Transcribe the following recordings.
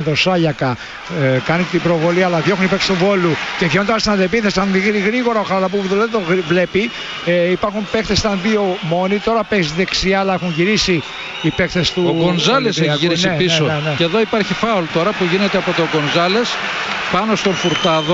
τον Σάγιακα. Κάνει την προβολή, αλλά διώχνει παίκτες του Βόλου και βγαίνοντας στην αντεπίθεση. Αν γρήγορα ο Χαραλαμπού δεν το βλέπει. Υπάρχουν παίκτες, ήταν δύο μόνοι. Τώρα παίζει δεξιά, αλλά έχουν γυρίσει οι παίκτες του. Ο Γκονζάλες έχει γυρίσει πίσω. Ναι. Και εδώ υπάρχει φάουλ τώρα που γίνεται από τον Γκονζάλες πάνω στον Φουρτάδο.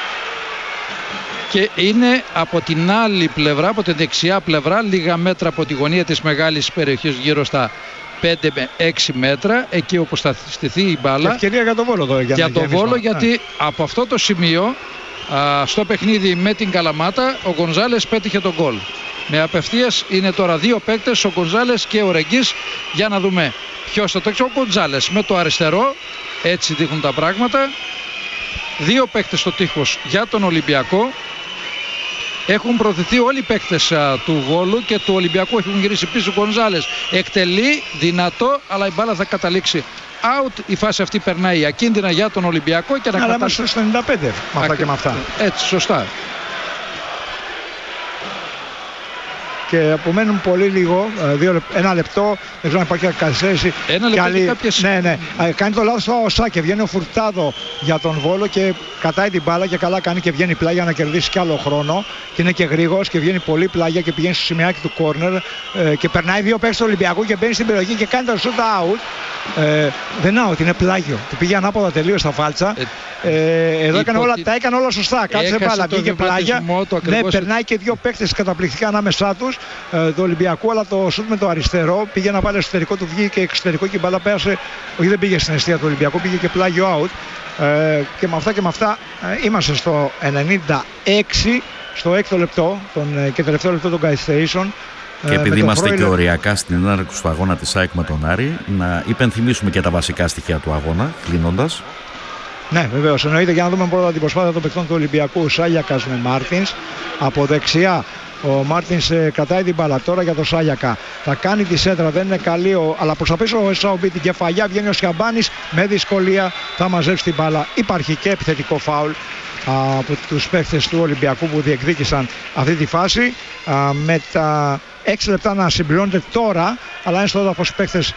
Και είναι από την άλλη πλευρά, από τη δεξιά πλευρά, λίγα μέτρα από τη γωνία της μεγάλης περιοχής, γύρω στα 5 με 6 μέτρα, εκεί όπου θα στηθεί η μπάλα. Ευκαιρία για τον Βόλο εδώ. Για τον Βόλο, γιατί από αυτό το σημείο, στο παιχνίδι με την Καλαμάτα, ο Γκονζάλες πέτυχε τον γκολ. Με απευθείας είναι τώρα δύο παίκτες, ο Γκονζάλες και ο Ρεγγής. Για να δούμε ποιος θα το έξω. Ο Γκονζάλες με το αριστερό, έτσι δείχνουν τα πράγματα. Δύο παίκτες στο τείχος για τον Ολυμπιακό. Έχουν προωθηθεί όλοι οι παίκτες του Βόλου και του Ολυμπιακού. Έχουν γυρίσει πίσω. Ο Γκονζάλες εκτελεί δυνατό, αλλά η μπάλα θα καταλήξει out. Η φάση αυτή περνάει ακίνδυνα για τον Ολυμπιακό και να αλλά είμαστε στο 95 με αυτά και με αυτά. Έτσι, σωστά. Και απομένουν πολύ λίγο, ένα λεπτό, δεν ξέρω αν υπάρχει καθυστέρηση. Ένα λεπτό και κάποιες... Ναι. Κάνει το λάθος ο Σάκε, βγαίνει ο Φουρτάδο για τον Βόλο και κατάει την μπάλα και καλά κάνει και βγαίνει πλάγια να κερδίσει κι άλλο χρόνο. Και είναι και γρήγορος και βγαίνει πολύ πλάγια και πηγαίνει στο σημειάκι του κόρνερ και περνάει δύο παίκτες του Ολυμπιακού και μπαίνει στην περιοχή και κάνει το shoot out. Δεν out, είναι πλάγιο. Του πήγε ανάποδα τελείως στα φάλτσα. Εδώ τα έκανε όλα σωστά. Κάτσε μπάλα, βγήκε πλάγια. Ναι, περνάει και δύο παίκτες καταπληκτικά ανάμεσά τους του Ολυμπιακού, αλλά το σουτ με το αριστερό πήγε να βάλει εσωτερικό, του βγήκε και εξωτερικό και η μπάλα πέρασε. Όχι, δεν πήγε στην αιστεία του Ολυμπιακού, πήγε και πλάγιο out. Και με αυτά είμαστε στο 96, στο 6ο λεπτό και τελευταίο λεπτό των καθυστερήσεων. Και επειδή είμαστε και οριακά στην έναρξη του αγώνα της ΑΕΚ με τον Άρη, να υπενθυμίσουμε και τα βασικά στοιχεία του αγώνα, κλείνοντας. Ναι, βεβαίως, εννοείται. Για να δούμε πρώτα την προσπάθεια των παικτών του Ολυμπιακού. Σάγιακας με Μάρτινς. Από δεξιά ο Μάρτινς κρατάει την μπάλα τώρα για τον Σάγιακα. Θα κάνει τη σέντρα, δεν είναι καλή, αλλά προς τα πίσω ο Εσαουμπή, την κεφαλιά, βγαίνει ο Σιαμπάνης με δυσκολία, θα μαζέψει την μπάλα. Υπάρχει και επιθετικό φάουλ από τους παίκτες του Ολυμπιακού που διεκδίκησαν αυτή τη φάση. Με τα 6 λεπτά να συμπληρώνεται τώρα, αλλά είναι στο έδαφος παίκτες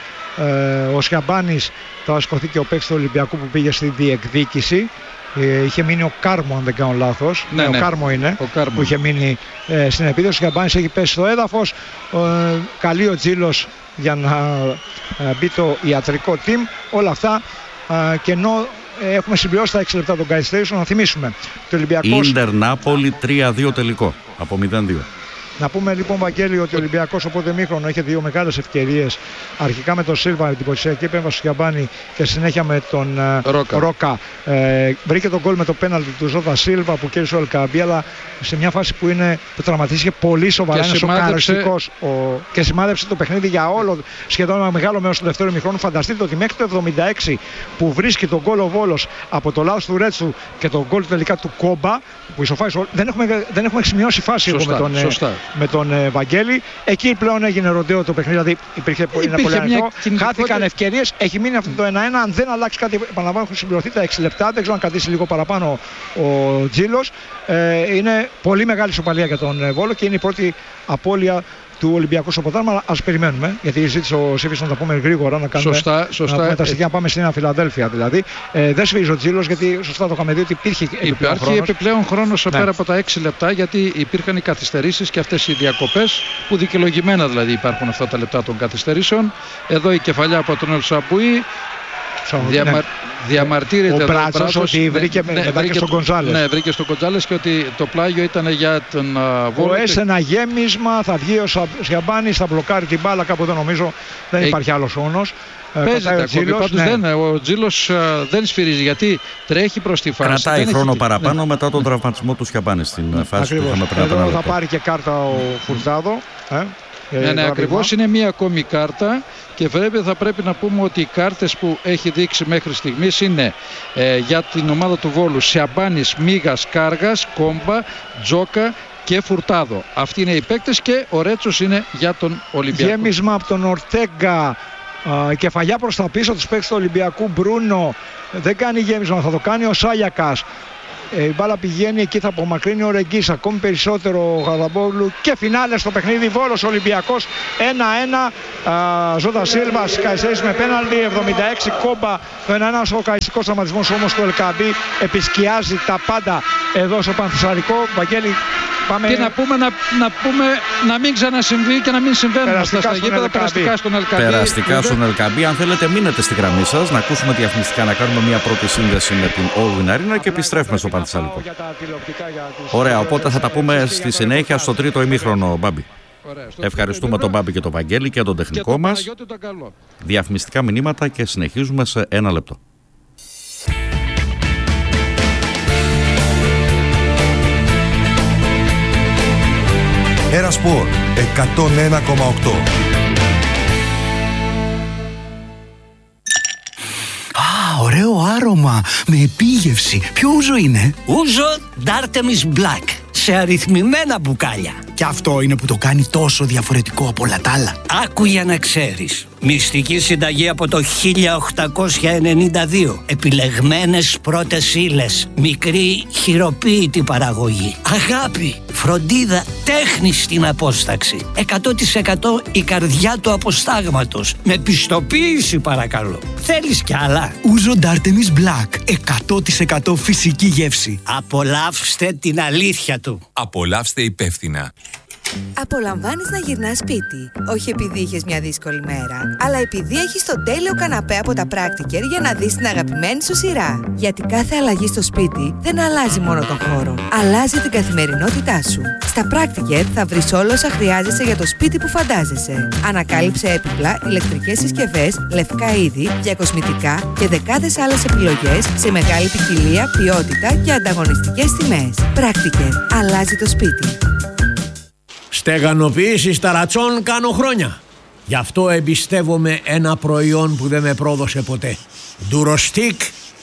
ο Σιαμπάνης. Θα σηκωθεί και ο παίκτης του Ολυμπιακού που πήγε στη διεκδίκηση. Είχε μείνει ο Κάρμο, αν δεν κάνω λάθος. Ναι, ο Κάρμο είναι που είχε μείνει στην επίδοση. Ο Σιαμπάνης έχει πέσει στο έδαφος. Καλεί ο Τζίλος για να μπει το ιατρικό team. Όλα αυτά και ενώ έχουμε συμπληρώσει τα 6 λεπτά των καθυστερήσεων, να θυμίσουμε το Ολυμπιακός. Ίντερ Νάπολη 3-2 τελικό από 0-2. Να πούμε λοιπόν, Βαγγέλη, ότι ο Ολυμπιακός από το ημίχρονο είχε δύο μεγάλες ευκαιρίες. Αρχικά με τον Σίλβα, την εντυπωσιακή επέμβαση του Γιαμπάνη και συνέχεια με τον Ρόκα. Βρήκε τον γκολ με το πέναλτι του Ζώτα Σίλβα που κέρδισε ο Ελκαμπή, αλλά σε μια φάση που τραυματίστηκε πολύ σοβαρά. Είναι σοκαριστικός και σημάδεψε το παιχνίδι για όλο σχεδόν ένα μεγάλο μέρος του δεύτερου ημίχρονου. Φανταστείτε ότι μέχρι το 76 που βρίσκει τον γκολ ο Βόλος από το λάθος του Ρέτσου και τον γκολ τελικά του Κόμπα που ισοφάρισε, δεν έχουμε σημειώσει φάση με τον Βαγγέλη. Εκεί πλέον έγινε ροντέο το παιχνίδι, δηλαδή υπήρχε πολύ ανοιχτό. Χάθηκαν ευκαιρίες, έχει μείνει αυτό το 1-1. Αν δεν αλλάξει κάτι, επαναλαμβάνω, έχουν συμπληρωθεί τα 6 λεπτά. Δεν ξέρω αν κρατήσει λίγο παραπάνω ο Τζίλος. Είναι πολύ μεγάλη ισοπαλία για τον Βόλο και είναι η πρώτη απώλεια του Ολυμπιακού στο ποτάμι, αλλά ας περιμένουμε, γιατί ζήτησε ο Σίβης να τα πούμε γρήγορα, να κάνουμε σωστά. Να τα στοιχεία, να πάμε στην Φιλαδέλφια δηλαδή. Δεν σφίγγει ο Τζίλος, γιατί σωστά το είχαμε δει ότι υπήρχε επιπλέον χρόνος πέρα από τα 6 λεπτά, γιατί υπήρχαν οι καθυστερήσεις και αυτές οι διακοπές, που δικαιολογημένα δηλαδή υπάρχουν αυτά τα λεπτά των καθυστερήσεων. Εδώ η κεφαλιά από τον Ελσαμπούι. Διαμαρτύρεται ο Μπράτσος ότι βρήκε μετά και στον Γκονζάλες. Ναι, βρήκε στον Γκονζάλες και ότι το πλάγιο ήταν για τον Βόλο. Ένα γέμισμα, θα βγει ο Σιαμπάνης, θα μπλοκάρει την μπάλα, κάπου εδώ νομίζω δεν υπάρχει άλλος όνος. Παίζεται ακόμη, ο Τζίλος δεν σφυρίζει, γιατί τρέχει προς τη φάση. Κρατάει χρόνο παραπάνω μετά τον τραυματισμό του Σιαμπάνη στην φάση που είχαμε πριν. Εδώ θα πάρει και κάρτα ο Φουρτάδο. Ναι, ακριβώς, είναι μία ακόμη κάρτα και θα πρέπει να πούμε ότι οι κάρτες που έχει δείξει μέχρι στιγμής είναι για την ομάδα του Βόλου Σιαμπάνης, Μίγας, Κάργας, Κόμπα, Τζόκα και Φουρτάδο. Αυτοί είναι οι παίκτες και ο Ρέτσος είναι για τον Ολυμπιακό. Γέμισμα από τον Ορτέγκα, κεφαλιά προς τα πίσω τους παίκτες του Ολυμπιακού. Μπρούνο δεν κάνει γέμισμα, θα το κάνει ο Σάγιακας. Η μπάλα πηγαίνει, εκεί θα απομακρύνει ο Ρεγκής ακόμη περισσότερο ο Γαλαμπόγλου και φινάλε στο παιχνίδι. Βόλος Ολυμπιακός 1-1. Ζώτα Σίλβας Καϊσέρης με πέναλτι, 76 κόμπα το 1-1. Ο καϊσικός τραυματισμός όμως του Ελκαμπή επισκιάζει τα πάντα εδώ στο Πανθεσσαλικό. Βαγγέλη, πάμε... Και να πούμε να μην ξανασυμβεί και να μην συμβαίνουν αυτά στα γήπεδα. Περαστικά στον Ελκαμπή. Περαστικά στον Ελκαμπή. Αν θέλετε, μείνετε στη γραμμή σας, να ακούσουμε διαφημιστικά, να κάνουμε μια πρώτη σύνδεση με την Allwyn Arena και επιστρέφουμε στο Πανθεσσαλικό. Ωραία, οπότε θα τα πούμε στη συνέχεια στο τρίτο ημίχρονο, Μπάμπη. Ευχαριστούμε τον Μπάμπη και τον Βαγγέλη και τον τεχνικό μας. Διαφημιστικά μηνύματα και συνεχίζουμε σε 1 λεπτό. Ερασπορ 101,8. Ωραίο άρωμα με επίγευση. Ποιο ούζο είναι? Ούζο D'Artemis Black, σε αριθμημένα μπουκάλια. Και αυτό είναι που το κάνει τόσο διαφορετικό από όλα τα άλλα. Άκου για να ξέρεις. Μυστική συνταγή από το 1892. Επιλεγμένες πρώτες ύλες. Μικρή χειροποίητη παραγωγή. Αγάπη, φροντίδα, τέχνη στην απόσταξη. 100% η καρδιά του αποστάγματος. Με πιστοποίηση παρακαλώ. Θέλεις κι άλλα? Ούζο D'Artemis Black. 100% φυσική γεύση. Απολαύστε την αλήθεια του. Απολαύστε υπεύθυνα. Απολαμβάνεις να γυρνάς σπίτι, όχι επειδή είχες μια δύσκολη μέρα, αλλά επειδή έχεις τον τέλειο καναπέ από τα Practicare για να δεις την αγαπημένη σου σειρά. Γιατί κάθε αλλαγή στο σπίτι δεν αλλάζει μόνο τον χώρο, αλλάζει την καθημερινότητά σου. Στα Practicare θα βρεις όλα όσα χρειάζεσαι για το σπίτι που φαντάζεσαι. Ανακάλυψε έπιπλα, ηλεκτρικές συσκευές, λευκά είδη, διακοσμητικά και δεκάδες άλλες επιλογές σε μεγάλη ποικιλία, ποιότητα και ανταγωνιστικές τιμές. Practicare. Αλλάζει το σπίτι. Στεγανοποίηση ταρατσών κάνω χρόνια. Γι' αυτό εμπιστεύομαι ένα προϊόν που δεν με πρόδωσε ποτέ. Durostic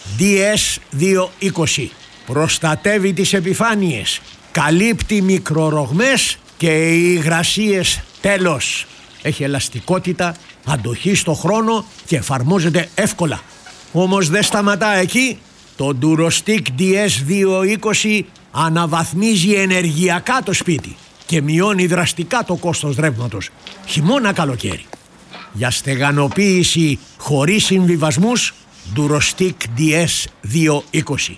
DS220. Προστατεύει τις επιφάνειες. Καλύπτει μικρορογμές και υγρασίες. Τέλος. Έχει ελαστικότητα, αντοχή στο χρόνο και εφαρμόζεται εύκολα. Όμως δεν σταματά εκεί. Το Durostic DS220 αναβαθμίζει ενεργειακά το σπίτι και μειώνει δραστικά το κόστος ρεύματος, χειμώνα καλοκαίρι. Για στεγανοποίηση χωρίς συμβιβασμούς, Durostic DS220.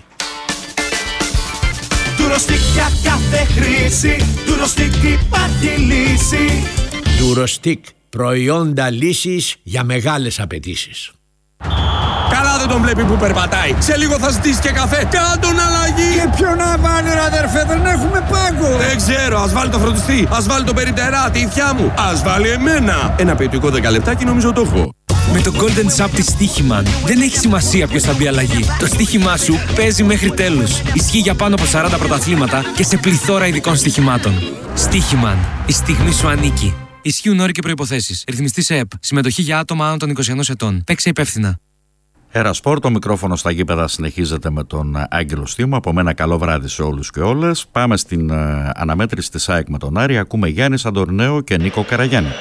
Durostic για κάθε χρήση, Durostic υπάρχει λύση. Durostic, προϊόντα λύσης για μεγάλες απαιτήσεις. Καλά δεν τον βλέπει που περπατάει. Σε λίγο θα ζητήσει και καφέ. Κάντον αλλαγή. Και ποιο να βάλει ρε αδερφέ, δεν έχουμε πάγκο. Δεν ξέρω, ας βάλει το φροντιστή. Ας βάλει το περιπτερά, τη ηθιά μου. Ας βάλει εμένα. Ένα ποιητικό 10 λεπτάκι νομίζω το έχω. Με το Golden Sub της Στοίχημαν δεν έχει σημασία ποιος θα μπει αλλαγή. Το στοίχημά σου παίζει μέχρι τέλους. Ισχύει για πάνω από 40 πρωταθλήματα και σε πληθώρα ειδικών στοιχημάτων. Στοίχημαν. Η στιγμή σου ανήκει. Ισχύουν όροι και προϋποθέσεις. Ρυθμιστή σε ΕΠ. Συμμετοχή για άτομα άνω των 21 ετών. Παίξε υπεύθυνα. Ερασπορ, το μικρόφωνο στα γήπεδα συνεχίζεται με τον Άγγελο Στίμα. Από μένα καλό βράδυ σε όλους και όλες. Πάμε στην αναμέτρηση της ΑΕΚ με τον Άρη. Ακούμε Γιάννη Σαντορνέο και Νίκο Καραγιάννη.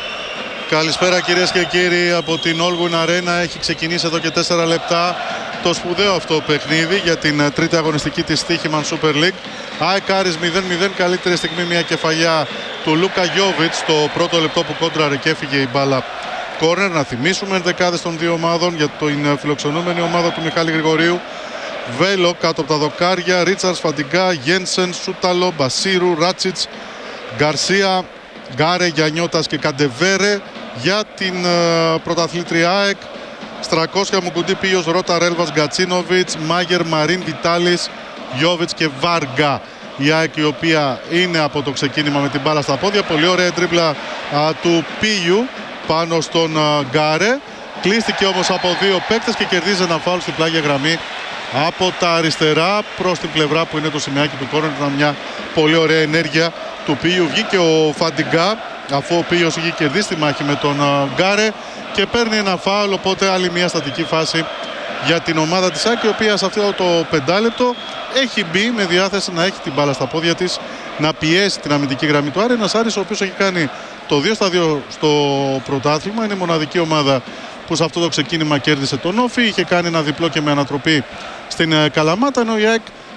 Καλησπέρα κυρίες και κύριοι από την Allwyn Arena. Έχει ξεκινήσει εδώ και 4 λεπτά το σπουδαίο αυτό παιχνίδι για την τρίτη αγωνιστική της Στοίχημαν Super League. ΑΕΚ Άρης 0-0, καλύτερη στιγμή μια κεφαλιά του Λούκα Γιόβιτς στο πρώτο λεπτό που κόντραρε και έφυγε η μπάλα κόρνερ. Να θυμίσουμε δεκάδες των δύο ομάδων για την φιλοξενούμενη ομάδα του Μιχάλη Γρηγορίου. Βέλο κάτω από τα δοκάρια, Ρίτσαρds, Φαντιγκά, Γένσεν, Σούταλο, Μπασίρου, Ράτσιτς, Γκαρσία, Γκάρε, Γιαννιώτας και Καντεβέρε. Για την πρωταθλήτρια ΑΕΚ Στρακόσια, Μουκουντή, Πίος, Ρότα, Ρέλβας, Γκατσίνοβιτς, Μάγερ, Μαρίν, Βιτάλης, Γιόβιτς και Βάργκα. Η ΑΕΚ η οποία είναι από το ξεκίνημα με την μπάλα στα πόδια. Πολύ ωραία τρίπλα του Πίιου πάνω στον Γκάρε. Κλείστηκε όμως από δύο παίκτες και κερδίζει ένα φάουλ στην πλάγια γραμμή από τα αριστερά προς την πλευρά που είναι το σημαίακι του κόρνερ. Ήταν μια πολύ ωραία ενέργεια του Πίιου. Βγήκε ο Φαντιγκά αφού ο Πίος είχε κερδίσει τη μάχη με τον Γκάρε και παίρνει ένα φάουλ, οπότε άλλη μια στατική φάση για την ομάδα της ΑΕΚ, η οποία σε αυτό το 5 λεπτό έχει μπει με διάθεση να έχει την μπάλα στα πόδια της, να πιέσει την αμυντική γραμμή του Άρη. Ένας Άρης ο οποίος έχει κάνει το 2-2 στο πρωτάθλημα, είναι η μοναδική ομάδα που σε αυτό το ξεκίνημα κέρδισε τον Όφη, είχε κάνει ένα διπλό και με ανατροπή στην Καλαμάτα, ενώ η ΑΕΚ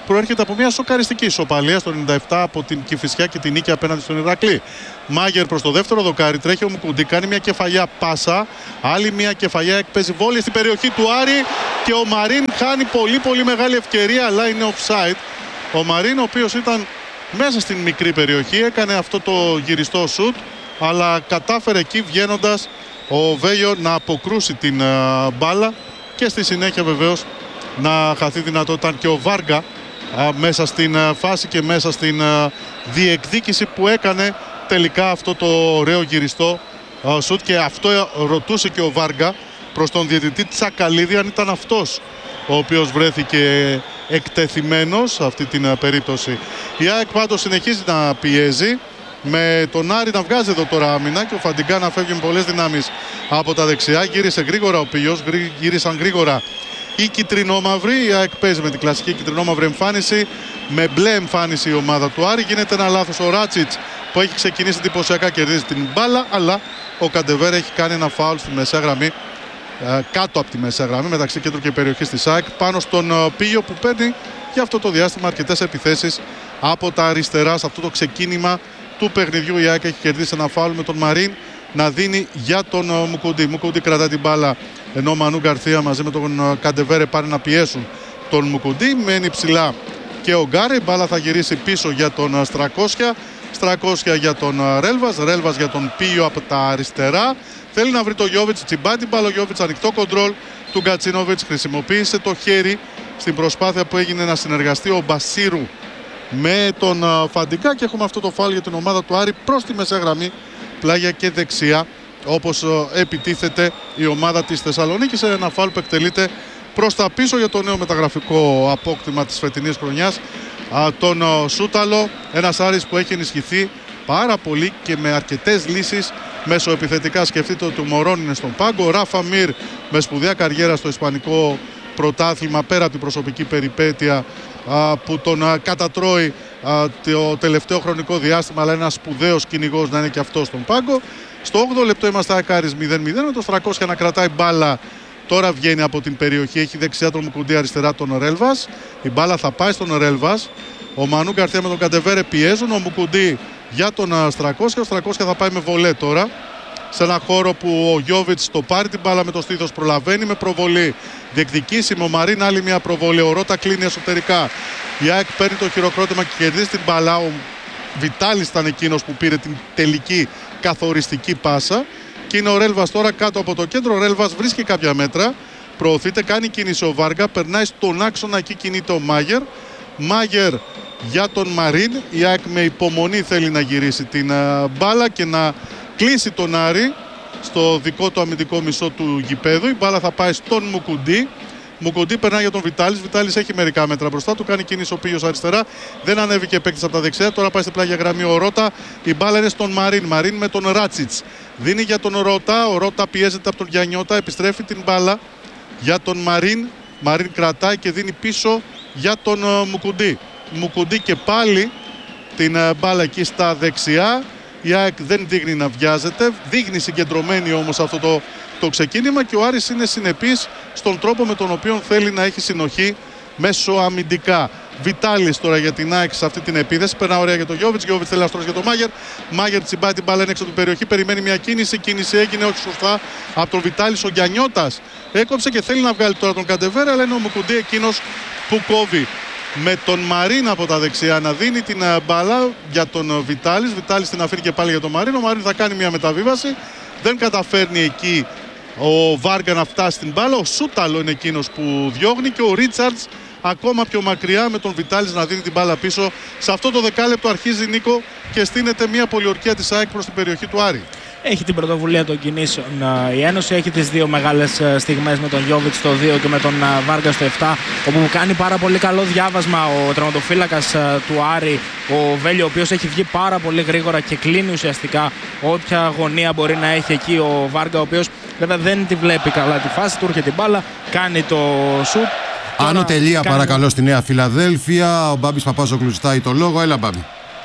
προέρχεται από μια σοκαριστική ισοπαλία στο 97 από την Κηφισιά και την νίκη απέναντι στον Ηρακλή. Μάγερ προς το δεύτερο δοκάρι, τρέχει ο Μουκουντή, κάνει μια κεφαλιά πάσα, άλλη μια κεφαλιά, εκπέζει βόλια στην περιοχή του Άρη και ο Μαρίν χάνει πολύ μεγάλη ευκαιρία, αλλά είναι offside. Ο Μαρίν, ο οποίος ήταν μέσα στην μικρή περιοχή, έκανε αυτό το γυριστό σουτ, αλλά κατάφερε εκεί βγαίνοντας ο Βέλιο να αποκρούσει την μπάλα και στη συνέχεια βεβαίως να χαθεί δυνατότητα και ο Βάργα μέσα στην φάση και μέσα στην διεκδίκηση που έκανε τελικά αυτό το ωραίο γυριστό σουτ. Και αυτό ρωτούσε και ο Βάργα προς τον διαιτητή Τσακαλίδη αν ήταν αυτός ο οποίος βρέθηκε εκτεθειμένος σε αυτή την περίπτωση. Η ΑΕΚ πάντως συνεχίζει να πιέζει, με τον Άρη να βγάζει εδώ τώρα άμυνα και ο Φαντιγκά να φεύγει με πολλές δυνάμεις από τα δεξιά. Γύρισε γρήγορα ο Πίος, γύρισαν γρήγορα οι κυτρινόμαυροι. Η ΑΕΚ παίζει με την κλασική κυτρινόμαυρη εμφάνιση, με μπλε εμφάνιση η ομάδα του Άρη. Γίνεται ένα λάθος ο Ράτσιτς που έχει ξεκινήσει εντυπωσιακά, κερδίζει την μπάλα, αλλά ο Καντεβέρα έχει κάνει ένα φάουλ στη μεσαία γραμμή, κάτω από τη μεσαία γραμμή, μεταξύ κέντρου και περιοχής της ΑΕΚ, πάνω στον Πίγιο που παίρνει για αυτό το διάστημα αρκετές επιθέσεις από τα αριστερά. Σε αυτό το ξεκίνημα του παιχνιδιού η ΑΕΚ έχει κερδίσει ένα φάουλ με τον Μαρίν να δίνει για τον Μουκουντή. Μουκουντή κρατά την μπάλα, ενώ ο Μανού Γκαρθία μαζί με τον Καντεβέρε πάνε να πιέσουν τον Μουκουντή. Μένει ψηλά και ο Γκάρε. Η μπάλα θα γυρίσει πίσω για τον Στρακόσια. Στρακόσια για τον Ρέλβας. Ρέλβας για τον Πίγιο από τα αριστερά. Θέλει να βρει το Γιόβιτς, τσιμπά την μπάλα ο Γιόβιτς, ανοιχτό κοντρόλ του Γκατσίνοβιτς. Χρησιμοποίησε το χέρι στην προσπάθεια που έγινε να συνεργαστεί ο Μπασίρου με τον Φαντικά και έχουμε αυτό το φάουλ για την ομάδα του Άρη προς τη μεσαία γραμμή, πλάγια και δεξιά, όπως επιτίθεται η ομάδα της Θεσσαλονίκης. Ένα φάουλ που εκτελείται προς τα πίσω για το νέο μεταγραφικό απόκτημα της φετινής χρονιάς, τον Σούταλο. Ένας Άρης που έχει ενισχυθεί πάρα πολύ και με αρκετές λύσεις μεσοεπιθετικά. Σκεφτείτε ότι ο Μωρόν είναι στον πάγκο, ο Ράφα Μιρ με σπουδαία καριέρα στο ισπανικό πρωτάθλημα, πέρα από την προσωπική περιπέτεια που τον κατατρώει το τελευταίο χρονικό διάστημα, αλλά ένας σπουδαίος κυνηγός να είναι και αυτό στον πάγκο. Στο 8ο λεπτό είμαστε Ακάρις 0-0, με το Στρακόσια να κρατάει μπάλα. Τώρα βγαίνει από την περιοχή, έχει δεξιά τον Μουκουντή, αριστερά τον Ρέλβας. Η μπάλα θα πάει στον Ρέλβας. Ο Μανού Γκαρθία με τον Καντεβέρε πιέζουν. Ο Μουκουντή για τον Στρακόσια. Ο Στρακόσια θα πάει με βολέ τώρα, σε ένα χώρο που ο Γιόβιτς το πάρει την μπάλα με το στήθος, προλαβαίνει με προβολή. Διεκδικήσιμο Μαρίν, άλλη μια προβολή. Ο Ρώτα κλείνει εσωτερικά. Η ΑΕΚ παίρνει το χειροκρότημα και κερδίζει την μπάλα. Ο Βιτάλης ήταν εκείνος που πήρε την τελική καθοριστική πάσα. Και είναι ο Ρέλβας τώρα κάτω από το κέντρο. Ο Ρέλβας βρίσκει κάποια μέτρα, προωθείται, κάνει κίνηση ο Βάργα, περνάει στον άξονα, εκεί κινείται ο Μάγερ. Μάγερ για τον Μαρίν. Η ΑΕΚ με υπομονή θέλει να γυρίσει την μπάλα και να κλείσει τον Άρη στο δικό του αμυντικό μισό του γηπέδου. Η μπάλα θα πάει στον Μουκουντή. Μουκουντή περνάει για τον Βιτάλης. Βιτάλης έχει μερικά μέτρα μπροστά του. Κάνει κίνηση ο Πίγιος αριστερά. Δεν ανέβηκε παίκτης από τα δεξιά. Τώρα πάει στην πλάγια γραμμή ο Ρώτα. Η μπάλα είναι στον Μαρίν. Μαρίν με τον Ράτσιτς. Δίνει για τον Ρώτα. Ο Ρώτα πιέζεται από τον Γιαννιώτα. Επιστρέφει την μπάλα για τον Μαρίν. Μαρίν κρατάει και δίνει πίσω για τον Μουκουντή. Μουκουντή και πάλι την μπάλα εκεί στα δεξιά. Η ΑΕΚ δεν δείχνει να βιάζεται. Δείχνει συγκεντρωμένη όμως αυτό το ξεκίνημα και ο Άρης είναι συνεπής στον τρόπο με τον οποίο θέλει να έχει συνοχή μέσω αμυντικά. Βιτάλης τώρα για την ΑΕΚ σε αυτή την επίθεση. Περνά ωραία για τον Γιόβιτς. Γιόβιτς θέλει να στρώσει για τον Μάγερ. Μάγερ τσιμπάει την μπάλα έξω από την περιοχή. Περιμένει μια κίνηση. Κίνηση έγινε όχι σωστά από τον Βιτάλης. Ο Γιαννιώτας έκοψε και θέλει να βγάλει τώρα τον Καντεβέρα, αλλά είναι ο Μουκουντή εκείνος που κόβει. Με τον Μαρίν από τα δεξιά να δίνει την μπάλα για τον Βιτάλης. Βιτάλης την αφήνει και πάλι για τον Μαρίν. Ο Μαρίν θα κάνει μια μεταβίβαση. Δεν καταφέρνει εκεί ο Βάργα να φτάσει στην μπάλα. Ο Σούταλο είναι εκείνος που διώχνει και ο Ρίτσαρτς ακόμα πιο μακριά με τον Βιτάλης να δίνει την μπάλα πίσω. Σε αυτό το δεκάλεπτο αρχίζει Νίκο και στείνεται μια πολιορκία της ΑΕΚ προς την περιοχή του Άρη. Έχει την πρωτοβουλία των κινήσεων η Ένωση, έχει τις δύο μεγάλες στιγμές με τον Γιόβιτς στο 2 και με τον Βάργα στο 7, όπου κάνει πάρα πολύ καλό διάβασμα ο τερματοφύλακας του Άρη, ο Βέλιο, ο οποίος έχει βγει πάρα πολύ γρήγορα και κλείνει ουσιαστικά όποια γωνία μπορεί να έχει εκεί ο Βάργα, ο οποίος βέβαια δεν τη βλέπει καλά τη φάση, του έρχεται την μπάλα, κάνει το σουτ. Άνω τελεία παρακαλώ στη Νέα Φιλαδέλφια, ο Μπάμπης Παπάζογλου ζητάει το λόγο, έλα Μπάμπη.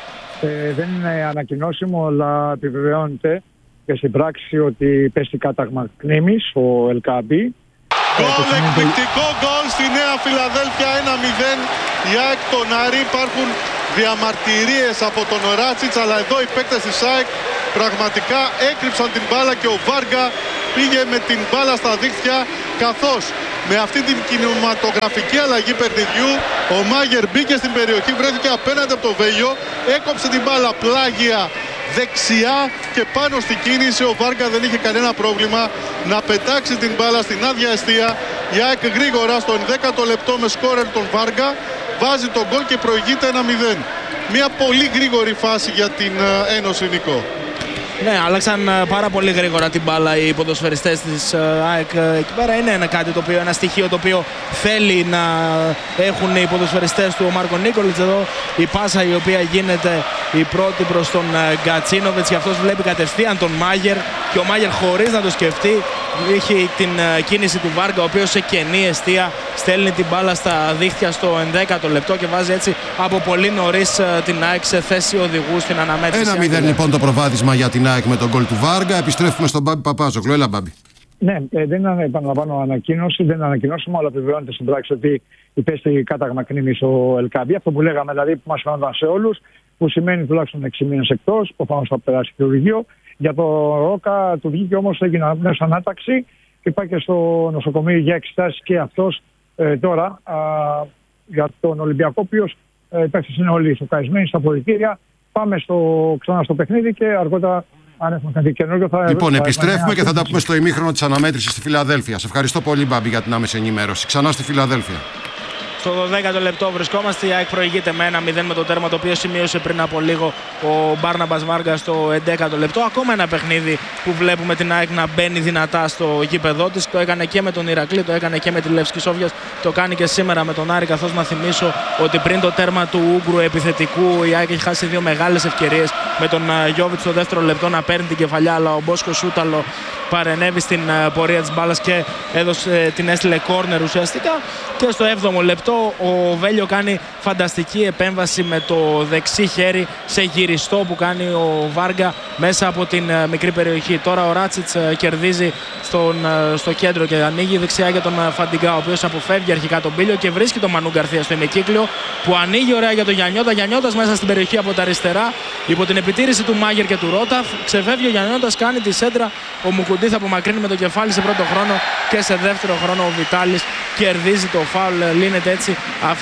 Δεν είναι ανακοινώσιμο, αλλά επιβεβαιώνεται και στην πράξη ότι πέσει κάταγμα κνήμης ο Ελκάμπη Γκολ, εκπληκτικό γκολ στη Νέα Φιλαδέλφια, 1-0. Η ΑΕΚ τον Άρη, υπάρχουν διαμαρτυρίες από τον Ράτσιτς, αλλά εδώ οι παίκτες της ΑΕΚ πραγματικά έκρυψαν την μπάλα και ο Βάργα πήγε με την μπάλα στα δίχτυα, καθώς με αυτή την κινηματογραφική αλλαγή παιχνιδιού ο Μάγερ μπήκε στην περιοχή, βρέθηκε απέναντι από το Βέλιο, έκοψε την μπάλα πλάγια δεξιά και πάνω στην κίνηση ο Βάργα δεν είχε κανένα πρόβλημα να πετάξει την μπάλα στην άδεια εστία. Η ΑΕΚ γρήγορα στο 11ο λεπτό με σκόρερ τον Βάργα βάζει τον γκολ και προηγείται 1-0. Μια πολύ γρήγορη φάση για την Ένωση, Νικό. Ναι, άλλαξαν πάρα πολύ γρήγορα την μπάλα οι ποδοσφαιριστές της ΑΕΚ εκεί πέρα. Είναι ένα στοιχείο το οποίο θέλει να έχουν οι ποδοσφαιριστές του. Ο Μάρκο Νίκολιτς εδώ, η πάσα η οποία γίνεται η πρώτη προς τον Γκατσίνοβιτς, και αυτός βλέπει κατευθείαν τον Μάγερ και ο Μάγερ χωρίς να το σκεφτεί είχε την κίνηση του Βάργα, ο οποίος σε κενή εστία στέλνει την μπάλα στα δίχτυα στο 11ο λεπτό και βάζει έτσι από πολύ νωρίς την ΑΕΚ σε θέση οδηγού στην αναμέτρηση. 1-0 λοιπόν το προβάδισμα για την ΑΕΚ με τον γκολ του Βάργα. Επιστρέφουμε στον Μπάμπη Παπάζογλου. Έλα, Μπάμπη. Ναι, δεν είναι, επαναλαμβάνω, ανακοίνωση, δεν ανακοινώσουμε, αλλά επιβεβαιώνεται στην πράξη ότι υπέστη κάταγμα κνήμης ο Ελκάμπη. Αυτό που λέγαμε δηλαδή, που μας φαίνονταν σε όλους, που σημαίνει τουλάχιστον 6 μήνες εκτός, προφανώς θα περάσει χειρουργείο. Για το Ρόκα του βγήκε όμως, έγινε ανάπτυξη ανάταξη και πάει και στο νοσοκομείο για εξετάσεις και αυτός τώρα. Για τον Ολυμπιακό, ο οποίος παίκτες είναι όλοι σοκαρισμένοι στα αποδυτήρια. Πάμε ξανά στο παιχνίδι και αργότερα, αν έχουμε κάτι καινούργιο, θα. Λοιπόν, επιστρέφουμε και θα τα πούμε στο ημίχρονο της αναμέτρησης στη Φιλαδέλφια. Σε ευχαριστώ πολύ, Μπάμπη, για την άμεση ενημέρωση. Ξανά στη Φιλαδέλφια. Στο 12ο λεπτό βρισκόμαστε. Η ΑΕΚ προηγείται με 1-0 με το τέρμα το οποίο σημείωσε πριν από λίγο ο Μπάρναμπας Βάργα στο 11ο λεπτό. Ακόμα ένα παιχνίδι που βλέπουμε την ΑΕΚ να μπαίνει δυνατά στο γήπεδό της. Το έκανε και με τον Ηρακλή, το έκανε και με τη Λεύσκη Σόφιας, το κάνει και σήμερα με τον Άρη. Καθώς να θυμίσω ότι πριν το τέρμα του Ούγκρου επιθετικού, η ΑΕΚ έχει χάσει δύο μεγάλες ευκαιρίες. Με τον Γιόβιτς στο δεύτερο λεπτό να παίρνει την κεφαλιά, αλλά ο Μπόσκο Σούταλο παρενέβη στην πορεία της μπάλας και την έστειλε κόρνερ ουσιαστικά. Και στο 7ο λεπτό ο Βέλιο κάνει φανταστική επέμβαση με το δεξί χέρι σε γυριστό που κάνει ο Βάργα μέσα από την μικρή περιοχή. Τώρα ο Ράτσιτς κερδίζει στο κέντρο και ανοίγει δεξιά για τον Φαντιγκά, ο οποίος αποφεύγει αρχικά τον Πίλιο και βρίσκει τον Μανού Γκαρθία στο ημικύκλιο, που ανοίγει ωραία για τον Γιαννιώτα. Γιαννιώτας μέσα στην περιοχή από τα αριστερά, υπό την επιτήρηση του Μάγερ και του Ρόταφ. Ξεφεύγει ο Γιαννιώτας, κάνει τη σέντρα. Ο Μουκουντή θα απομακρύνει με το κεφάλι σε πρώτο χρόνο και σε δεύτερο χρόνο ο Βιτάλης κερδίζει το φάουλ. Λύνεται έτσι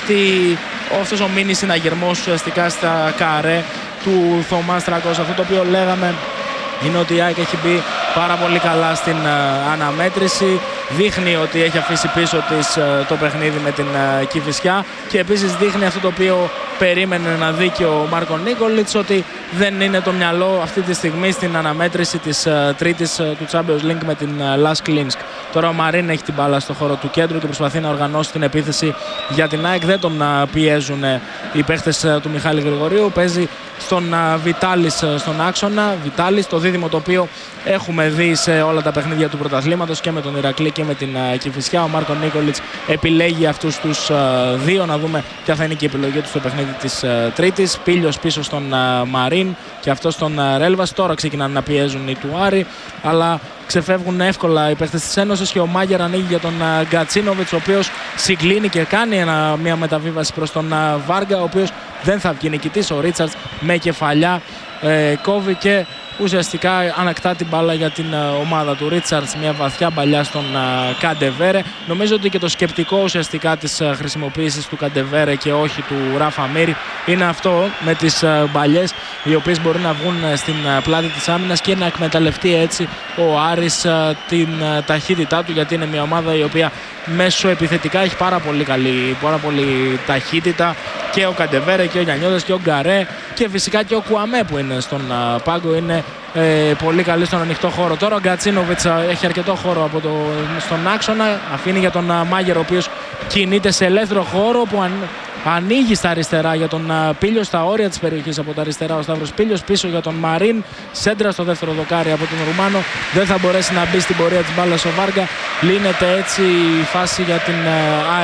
αυτός ο μίνι συναγερμός ουσιαστικά στα καρέ του Θωμά Στρακός. Αυτό το οποίο λέγαμε είναι ότι η ΑΕΚ έχει μπει πάρα πολύ καλά στην αναμέτρηση. Δείχνει ότι έχει αφήσει πίσω της το παιχνίδι με την Κηφισιά και επίσης δείχνει αυτό το οποίο περίμενε να δει και ο Μάρκο Νίκολιτς, ότι δεν είναι το μυαλό αυτή τη στιγμή στην αναμέτρηση της τρίτης του Champions League με την Lask Linsk. Τώρα ο Μαρίν έχει την μπάλα στο χώρο του κέντρου και προσπαθεί να οργανώσει την επίθεση για την ΑΕΚ. Δεν τον πιέζουν οι παίχτες του Μιχάλη Γρηγορίου. Παίζει στον Βιτάλης στον άξονα. Βιτάλης, το δίδυμο το οποίο έχουμε δει σε όλα τα παιχνίδια του πρωταθλήματος και με τον Ηρακλή και με την Κηφισιά. Ο Μάρκο Νίκολιτς επιλέγει αυτούς τους δύο. Να δούμε ποια θα είναι και η επιλογή του στο παιχνίδι της Τρίτης. Πίλιος πίσω στον Μαρίν και αυτό στον Ρέλβας. Τώρα ξεκινάνε να πιέζουν οι του Άρη, αλλά ξεφεύγουν εύκολα οι παίχτες της Ένωσης και ο Μάγερ ανοίγει για τον Γκατσίνοβιτς, ο οποίος συγκλίνει και κάνει μια μεταβίβαση προς τον Βάργα, ο οποίος δεν θα βγει νικητής. Ο Ρίτσαρτς με κεφαλιά κόβει και ουσιαστικά ανακτά την μπάλα για την ομάδα του. Ρίτσαρτς, μια βαθιά μπαλιά στον Καντεβέρε. Νομίζω ότι και το σκεπτικό ουσιαστικά της χρησιμοποίησης του Καντεβέρε και όχι του Ράφα Μίρ είναι αυτό, με τις μπαλιές οι οποίες μπορεί να βγουν στην πλάτη της άμυνας και να εκμεταλλευτεί έτσι ο Άρης την ταχύτητά του, γιατί είναι μια ομάδα η οποία μέσω επιθετικά έχει πάρα πολύ ταχύτητα, και ο Καντεβέρε και ο Γιαννιώτας και ο Γκαρέ και φυσικά και ο Κουαμέ που είναι στον πάγκο είναι πολύ καλή στον ανοιχτό χώρο. Τώρα ο Γκατσίνοβιτς έχει αρκετό χώρο στον άξονα, αφήνει για τον Μάγερ, ο οποίος κινείται σε ελεύθερο χώρο, που ανοίγει στα αριστερά για τον Πίλιο, στα όρια της περιοχής από τα αριστερά ο Σταύρος Πίλιος, πίσω για τον Μαρίν, σέντρα στο δεύτερο δοκάρι από τον Ρουμάνο, δεν θα μπορέσει να μπει στην πορεία της μπάλας ο Βάργα. Λύνεται έτσι η φάση για την ΑΕΚ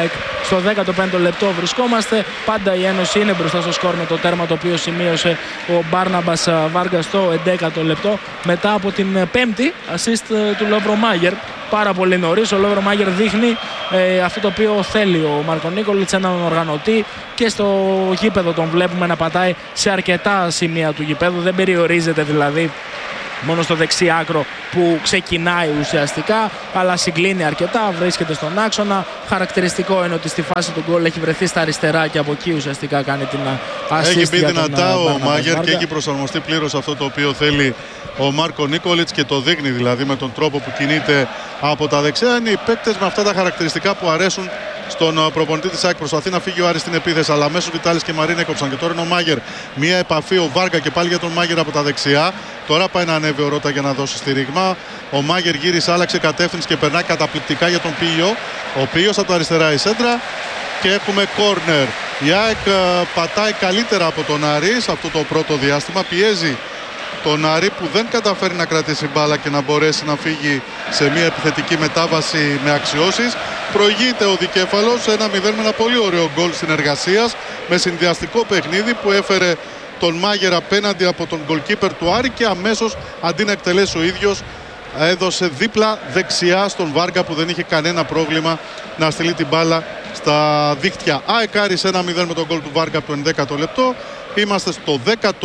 Στο 15ο λεπτό βρισκόμαστε. Πάντα η Ένωση είναι μπροστά στο σκορ με το τέρμα το οποίο σημείωσε ο Μπάρναμπας Βάργας στο 11ο λεπτό. Μετά από την πέμπτη assist του Λόβρο Μάγερ. Πάρα πολύ νωρίς. Ο Λόβρο Μάγερ δείχνει αυτό το οποίο θέλει ο Μάρκο Νίκολιτς, έναν οργανωτή, και στο γήπεδο τον βλέπουμε να πατάει σε αρκετά σημεία του γήπεδου. Δεν περιορίζεται δηλαδή μόνο στο δεξί άκρο που ξεκινάει ουσιαστικά, αλλά συγκλίνει αρκετά, βρίσκεται στον άξονα. Χαρακτηριστικό είναι ότι στη φάση του γκολ έχει βρεθεί στα αριστερά και από εκεί ουσιαστικά κάνει την assist. Έχει μπει δυνατά ο Μάγερ και έχει προσαρμοστεί πλήρως αυτό το οποίο θέλει ο Μάρκο Νίκολιτς και το δείχνει δηλαδή με τον τρόπο που κινείται από τα δεξιά. Είναι οι παίκτες με αυτά τα χαρακτηριστικά που αρέσουν στον προπονητή της ΑΕΚ. Προσπαθεί να φύγει ο Άρης στην επίθεση, αλλά μέσω Βιτάλης και Μαρίν έκοψαν. Και τώρα είναι ο Μάγερ. Μία επαφή ο Βάργα και πάλι για τον Μάγερ από τα δεξιά. Τώρα πάει να ανέβει ο Ρώτα για να δώσει στήριγμα. Ο Μάγερ γύρισε, άλλαξε κατεύθυνση και περνάει καταπληκτικά για τον Πίιο. Ο Πίος από τα αριστερά η σέντρα. Και έχουμε κόρνερ. Η ΑΕΚ πατάει καλύτερα από τον Άρη σε αυτό το πρώτο διάστημα. Πιέζει τον Άρη που δεν καταφέρει να κρατήσει μπάλα και να μπορέσει να φύγει σε μια επιθετική μετάβαση με αξιώσεις. Προηγείται ο Δικέφαλος 1-0 με ένα πολύ ωραίο γκολ συνεργασίας, με συνδυαστικό παιχνίδι που έφερε τον Μάγερ απέναντι από τον γκολκίπερ του Άρη και αμέσως αντί να εκτελέσει ο ίδιος έδωσε δίπλα δεξιά στον Βάργα που δεν είχε κανένα πρόβλημα να στείλει την μπάλα στα δίχτυα. ΑΕΚ Άρης 1-0 με τον γκολ του Βάργα από το 11ο λεπτό. Είμαστε στο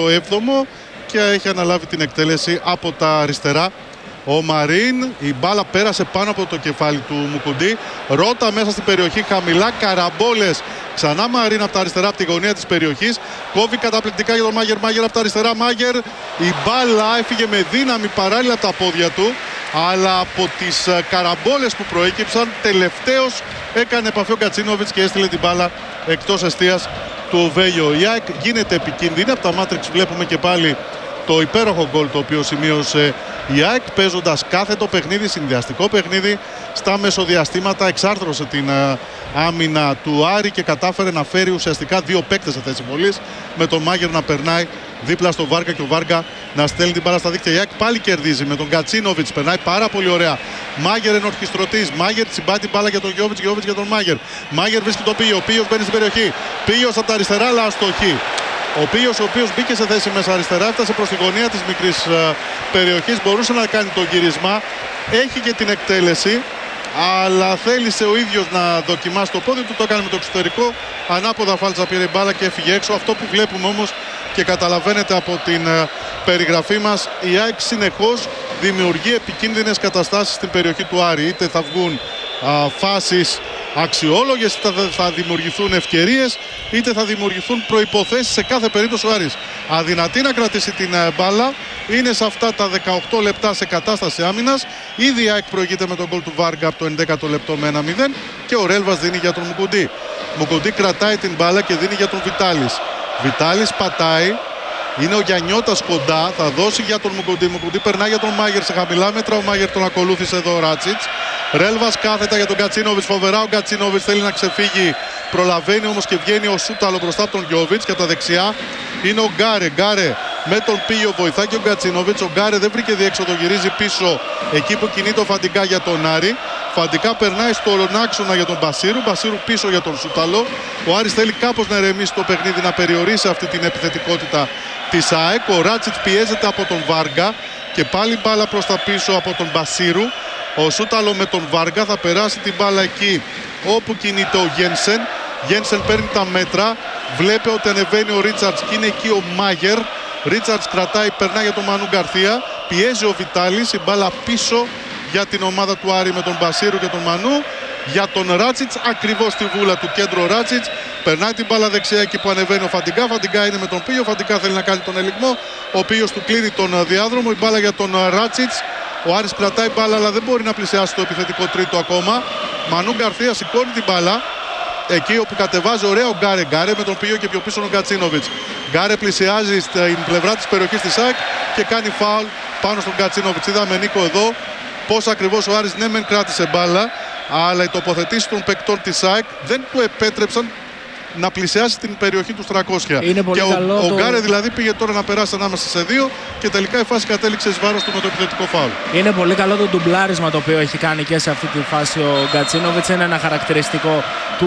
17ο και έχει αναλάβει την εκτέλεση από τα αριστερά ο Μαρίν. Η μπάλα πέρασε πάνω από το κεφάλι του Μουκουντή. Ρώτα μέσα στην περιοχή χαμηλά. Καραμπόλες. Ξανά Μαρίν από τα αριστερά, από τη γωνία της περιοχής. Κόβει καταπληκτικά για τον Μάγερ. Μάγερ από τα αριστερά. Μάγερ. Η μπάλα έφυγε με δύναμη παράλληλα από τα πόδια του. Αλλά από τις καραμπόλες που προέκυψαν, τελευταίος έκανε επαφή ο Γκατσίνοβιτς και έστειλε την μπάλα εκτός εστίας του Βέγιο. Η ΑΕΚ γίνεται επικίνδυνη. Από τα Μάτριξ βλέπουμε και πάλι το υπέροχο γκολ το οποίο σημείωσε η ΑΕΚ, παίζοντας κάθετο παιχνίδι, συνδυαστικό παιχνίδι. Στα μεσοδιαστήματα εξάρθρωσε την άμυνα του Άρη και κατάφερε να φέρει ουσιαστικά δύο παίκτες σε θέση βολής, με τον Μάγερ να περνάει δίπλα στο Βάργα και ο Βάργα να στέλνει την μπάλα στα δίκτυα. Η ΑΕΚ πάλι κερδίζει με τον Γκατσίνοβιτς, περνάει πάρα πολύ ωραία. Μάγερ ενορχιστρωτής. Μάγερ τσιμπάει την μπάλα για τον Γιόβιτς, Γιόβιτς για τον Μάγερ. Μάγερ βρίσκει τον Πίο. Πίος μπαίνει στην περιοχή. Πίος από τα αριστερά, αλλά αστοχή. Ο Πίος, ο οποίος μπήκε σε θέση μέσα αριστερά, έφτασε προς τη γωνία της μικρής περιοχής, μπορούσε να κάνει το γύρισμα, έχει και την εκτέλεση, αλλά θέλησε ο ίδιος να δοκιμάσει το πόδι του, το έκανε με το εξωτερικό, ανάποδα φάλτσα πήρε η μπάλα και έφυγε έξω. Αυτό που βλέπουμε όμως και καταλαβαίνετε από την περιγραφή μας, η ΑΕΚ συνεχώς δημιουργεί επικίνδυνες καταστάσεις στην περιοχή του Άρη. Είτε θα βγουν φάσεις αξιόλογες, είτε θα δημιουργηθούν ευκαιρίες, είτε θα δημιουργηθούν προϋποθέσεις. Σε κάθε περίπτωση ο Άρης αδυνατεί να κρατήσει την μπάλα. Είναι σε αυτά τα 18 λεπτά σε κατάσταση άμυνας. Ήδη η ΑΕΚ προηγείται με τον γκολ του Βάργα από το 11ο λεπτό με 1-0 και ο Ρέλβας δίνει για τον Μουκουντή. Μουκουντή κρατάει την μπάλα και δίνει για τον Βιτάλης. Βιτάλης πατάει. Είναι ο Γιαννιώτας κοντά, θα δώσει για τον Μουκουντή. Μουκουντή περνάει για τον Μάγερ σε χαμηλά μέτρα. Ο Μάγερ τον ακολούθησε εδώ ο Ράτσιτς. Ρέλβας κάθετα για τον Γκατσίνοβιτς. Φοβερά ο Γκατσίνοβιτς, θέλει να ξεφύγει. Προλαβαίνει όμως και βγαίνει ο Σούταλο μπροστά από τον Γιόβιτς. Και από τα δεξιά είναι ο Γκάρε. Γκάρε με τον Πίο βοηθάει και ο Γκατσίνοβιτς. Ο Γκάρε δεν βρήκε διέξοδο, γυρίζει πίσω εκεί που κινείται ο Φαντικά για τον Άρη. Φαντικά περνάει στον άξονα για τον Μπασίρου. Μπασίρου πίσω για τον Σούταλο. Ο Άρης θέλει κάπως να ερεμήσει το παιχνίδι, να περιορίσει αυτή την επιθετικότητα της ΑΕΚ. Ο Ράτσιτς πιέζεται από τον Βάργα και πάλι μπάλα προς τα πίσω από τον Μπασίρου. Ο Σούταλο με τον Βάργα θα περάσει την μπάλα εκεί όπου κινείται ο Γένσεν. Γένσεν παίρνει τα μέτρα, βλέπει ότι ανεβαίνει ο Ρίτσαρτς και είναι εκεί ο Μάγερ. Ρίτσαρτς κρατάει, περνάει για τον Μανού Γκαρθία, πιέζει ο Βιτάλης, η μπάλα πίσω για την ομάδα του Άρη με τον Μπασίρου και τον Μανού. Για τον Ράτσιτς, ακριβώς στη βούλα του κέντρο Ράτσιτς. Περνάει την μπάλα δεξιά εκεί που ανεβαίνει ο Φαντικά. Φαντικά είναι με τον Πίο. Φαντικά θέλει να κάνει τον ελιγμό. Ο Πίος του κλείνει τον διάδρομο. Η μπάλα για τον Ράτσιτς. Ο Άρης κρατάει μπάλα, αλλά δεν μπορεί να πλησιάσει το επιθετικό τρίτο ακόμα. Μανού Γκαρθία σηκώνει την μπάλα. Εκεί όπου κατεβάζει ωραία ο Γκάρε. Γκάρε με τον Πίο και πιο πίσω ο Γκατσίνοβιτς. Γκάρε πλησιάζει στην πλευρά της περιοχής της ΑΕΚ και κάνει φάουλ πάνω στον Γκατσίνοβιτς. Είδαμε, Νίκο, εδώ πώς ακριβώς ο Άρης ναι μεν κράτησε μπάλα, αλλά οι τοποθετήσεις των παικτών της ΑΕΚ δεν του επέτρεψαν να πλησιάσει την περιοχή του 300. Είναι πολύ και καλό ο Γκάρε δηλαδή πήγε τώρα να περάσει ανάμεσα σε δύο και τελικά η φάση κατέληξε εις βάρος του με το επιθετικό φάουλ. Είναι πολύ καλό το ντουμπλάρισμα το οποίο έχει κάνει και σε αυτή τη φάση ο Γκατσίνοβιτς. Είναι ένα χαρακτηριστικό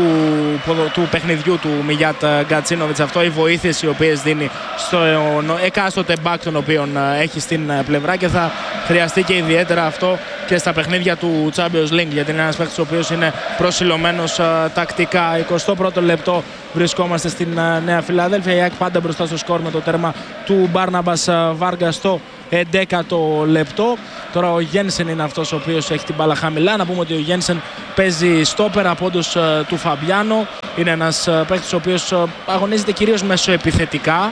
του παιχνιδιού του Μιγιάτ Γκατσίνοβιτς. Αυτό, οι βοήθειες οι οποίες δίνει στο εκάστοτε μπακ τον οποίο έχει στην πλευρά, και θα χρειαστεί και ιδιαίτερα αυτό και στα παιχνίδια του Champions League, γιατί είναι ένας παίκτης ο οποίος είναι προσιλωμένος τακτικά. 21ο λεπτό βρισκόμαστε στην Νέα Φιλαδέλφια. Η ΑΕΚ πάντα μπροστά στο σκορ με το τέρμα του Μπάρναμπας Βάργα στο 11ο λεπτό. Τώρα ο Γένσεν είναι αυτός ο οποίος έχει την μπάλα χαμηλά. Να πούμε ότι ο Γένσεν παίζει στόπερ από όντως του Φαμπιάνο. Είναι ένας παίκτης ο οποίος αγωνίζεται κυρίως μεσοεπιθετικά.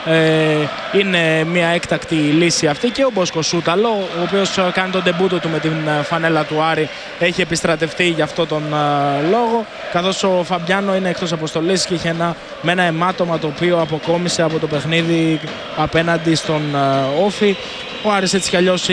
Είναι μια έκτακτη λύση αυτή, και ο Μπόσκο Σούταλο, ο οποίος κάνει τον ντεμπούτο του με την φανέλα του Άρη, έχει επιστρατευτεί για αυτό τον λόγο, καθώς ο Φαμπιάνο είναι εκτός αποστολής και είχε με ένα αιμάτωμα το οποίο αποκόμισε από το παιχνίδι απέναντι στον Όφη. Ο Άρης έτσι κι αλλιώς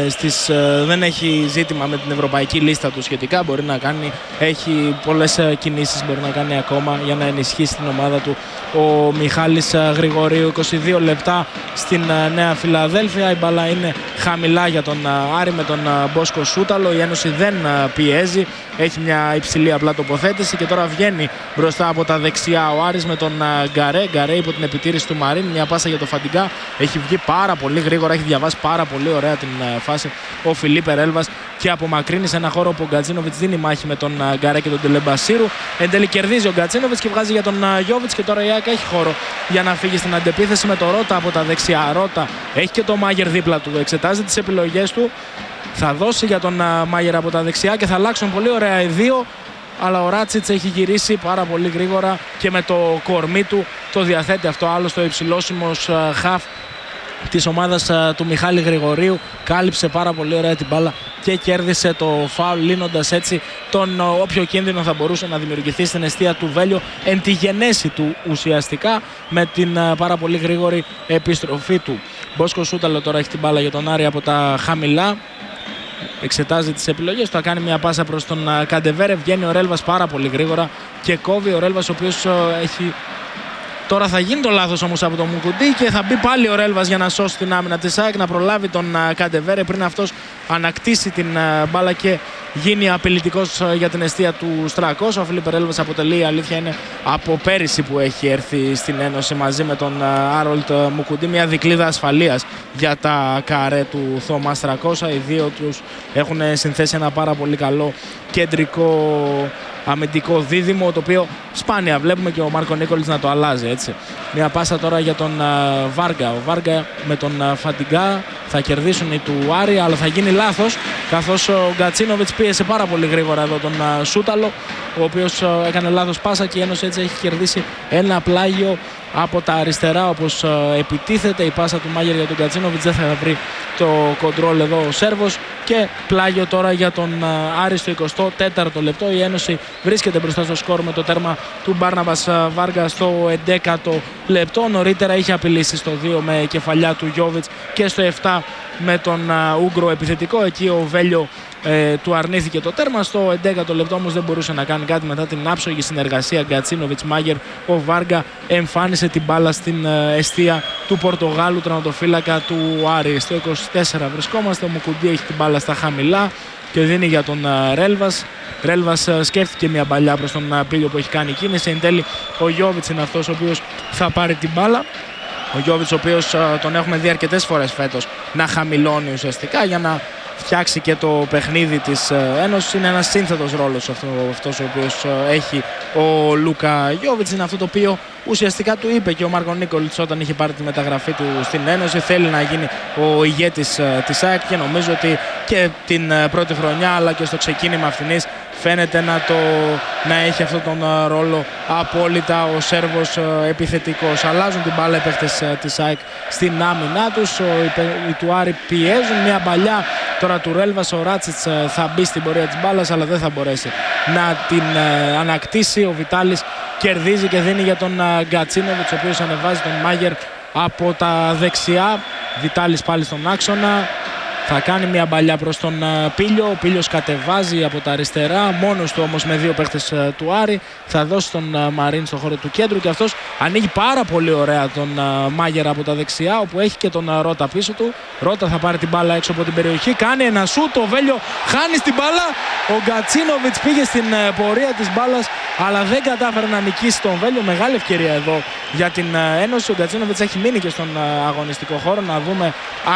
δεν έχει ζήτημα με την ευρωπαϊκή λίστα του σχετικά. Μπορεί να κάνει, έχει πολλές κινήσεις, μπορεί να κάνει ακόμα για να ενισχύσει την ομάδα του. Ο Μιχάλης Γρηγορίου, 22 λεπτά στην Νέα Φιλαδέλφια. Η μπάλα είναι χαμηλά για τον Άρη με τον Μπόσκο Σούταλο. Η Ένωση δεν πιέζει, έχει μια υψηλή απλά τοποθέτηση και τώρα βγαίνει μπροστά από τα δεξιά ο Άρης με τον Γκαρέ υπό την επιτήρηση του Μαρίν. Μια πάσα για το Φαντιγκά, έχει βγει πάρα πολύ γρήγορα, έχει διαβάσει πάρα πολύ ωραία την φάση ο Φιλίπε Ρέλβας και απομακρύνει σε ένα χώρο που ο Γκατσίνοβιτς δίνει μάχη με τον Γκαρέ και τον Τελεμπασίρου. Εν τέλει κερδίζει ο Γκατσίνοβιτς και βγάζει για τον Γιόβιτς, και τώρα η ΑΕΚ έχει χώρο για να φύγει στην αντεπίθεση με τον Ρώτα από τα δεξιά. Ρώτα έχει και τον Μάγερ δίπλα του, εξετάζει τις επιλογές του, θα δώσει για τον Μάγερ από τα δεξιά και θα αλλάξουν πολύ ωραία οι δύο. Αλλά ο Ράτσιτς έχει γυρίσει πάρα πολύ γρήγορα και με το κορμί του το διαθέτει αυτό. Άλλος ο υψηλόσιμος χαφ της ομάδας του Μιχάλη Γρηγορίου κάλυψε πάρα πολύ ωραία την μπάλα και κέρδισε το φάουλ, λύνοντας έτσι τον όποιο κίνδυνο θα μπορούσε να δημιουργηθεί στην εστία του Βέλιο εν τη γενέση του ουσιαστικά με την πάρα πολύ γρήγορη επιστροφή του. Μπόσκο Σούταλο τώρα έχει την μπάλα για τον Άρη από τα χαμηλά. Εξετάζει τις επιλογές, θα κάνει μια πάσα προς τον Καντεβέρε. Βγαίνει ο Ρέλβας πάρα πολύ γρήγορα και κόβει ο Ρέλβας, ο οποίος έχει... Τώρα θα γίνει το λάθος όμως από τον Μουκουντή και θα μπει πάλι ο Ρέλβας για να σώσει την άμυνα της ΑΕΚ, να προλάβει τον Καντεβέρε πριν αυτός ανακτήσει την μπάλα και γίνει απειλητικός για την εστία του Στρακός. Ο Φιλίπε Ρέλβας αποτελεί, η αλήθεια είναι, από πέρυσι που έχει έρθει στην Ένωση μαζί με τον Άρολτ Μουκουντή, μια δικλίδα ασφαλείας για τα καρέ του Θωμά Στρακώσα. Οι δύο τους έχουν συνθέσει ένα πάρα πολύ καλό κεντρικό αμυντικό δίδυμο, το οποίο σπάνια βλέπουμε και ο Μάρκο Νίκολιτς να το αλλάζει, έτσι. Μια πάσα τώρα για τον Βάργα. Ο Βάργα με τον Φαντιγκά θα κερδίσουν οι του Άρη, αλλά θα γίνει λάθος, καθώς ο Γκατσίνοβιτς πίεσε πάρα πολύ γρήγορα εδώ τον Σούταλο, ο οποίος έκανε λάθος πάσα και η Ένωση έτσι έχει κερδίσει ένα πλάγιο από τα αριστερά, όπως επιτίθεται. Η πάσα του Μάγερ για τον Γκατσίνοβιτς δεν θα βρει το κοντρόλ εδώ ο Σέρβος, και πλάγιο τώρα για τον Άρη στο 24ο λεπτό. Η Ένωση βρίσκεται μπροστά στο σκορ με το τέρμα του Μπάρναμπας Βάργα στο 11ο λεπτό. Νωρίτερα είχε απειλήσει στο 2 με κεφαλιά του Γιόβιτς και στο 7 με τον Ούγκρο επιθετικό. Εκεί ο Βέλιο του αρνήθηκε το τέρμα. Στο 11ο λεπτό όμως δεν μπορούσε να κάνει κάτι μετά την άψογη συνεργασία Γκατσίνοβιτς-Μάγερ. Ο Βάργα εμφάνισε την μπάλα στην εστία του Πορτογάλου τερματοφύλακα του Άρη. Στο 24 βρισκόμαστε. Ο Μουκουντή έχει την μπάλα στα χαμηλά και δίνει για τον Ρέλβας. Ρέλβας σκέφτηκε μια παλιά προς τον Πίλιο που έχει κάνει κίνηση. Εν τέλει ο Γιόβιτς είναι αυτός ο οποίος θα πάρει την μπάλα. Ο Γιόβιτς, ο οποίος τον έχουμε δει αρκετές φορές φέτος να χαμηλώνει ουσιαστικά για να φτιάξει και το παιχνίδι της Ένωσης. Είναι ένας σύνθετος ρόλος αυτός ο οποίος έχει ο Λούκα Γιόβιτς. Είναι αυτό το οποίο ουσιαστικά του είπε και ο Μάρκο Νίκολιτς όταν είχε πάρει τη μεταγραφή του στην Ένωση. Θέλει να γίνει ο ηγέτης της ΑΕΚ και νομίζω ότι και την πρώτη χρονιά αλλά και στο ξεκίνημα φθηνής φαίνεται να έχει αυτόν τον ρόλο απόλυτα ο Σέρβος επιθετικός. Αλλάζουν την μπάλα οι παίκτες της ΑΕΚ στην άμυνά τους. Οι του Άρη πιέζουν μια παλιά τώρα του Ρέλβας. Ο Ράτσιτς θα μπει στην πορεία της μπάλας αλλά δεν θα μπορέσει να την ανακτήσει. Ο Βιτάλης κερδίζει και δίνει για τον Γκατσίνοβιτς, ο οποίος ανεβάζει τον Μάγερ από τα δεξιά. Βιτάλης πάλι στον άξονα. Θα κάνει μια μπαλιά προς τον Πίλιο. Ο Πίλιος κατεβάζει από τα αριστερά, μόνος του όμως με δύο παίχτες του Άρη. Θα δώσει τον Μαρίν στο χώρο του κέντρου και αυτός ανοίγει πάρα πολύ ωραία τον Μάγερ από τα δεξιά, όπου έχει και τον Ρότα πίσω του. Ρότα θα πάρει την μπάλα έξω από την περιοχή, κάνει ένα σούτ, το Βέλιο χάνει στην μπάλα. Ο Γκατσίνοβιτς πήγε στην πορεία της μπάλας, αλλά δεν κατάφερε να νικήσει τον Βέλιο. Μεγάλη ευκαιρία εδώ για την Ένωση. Ο Γκατσίνοβιτς έχει μείνει και στον αγωνιστικό χώρο. Να δούμε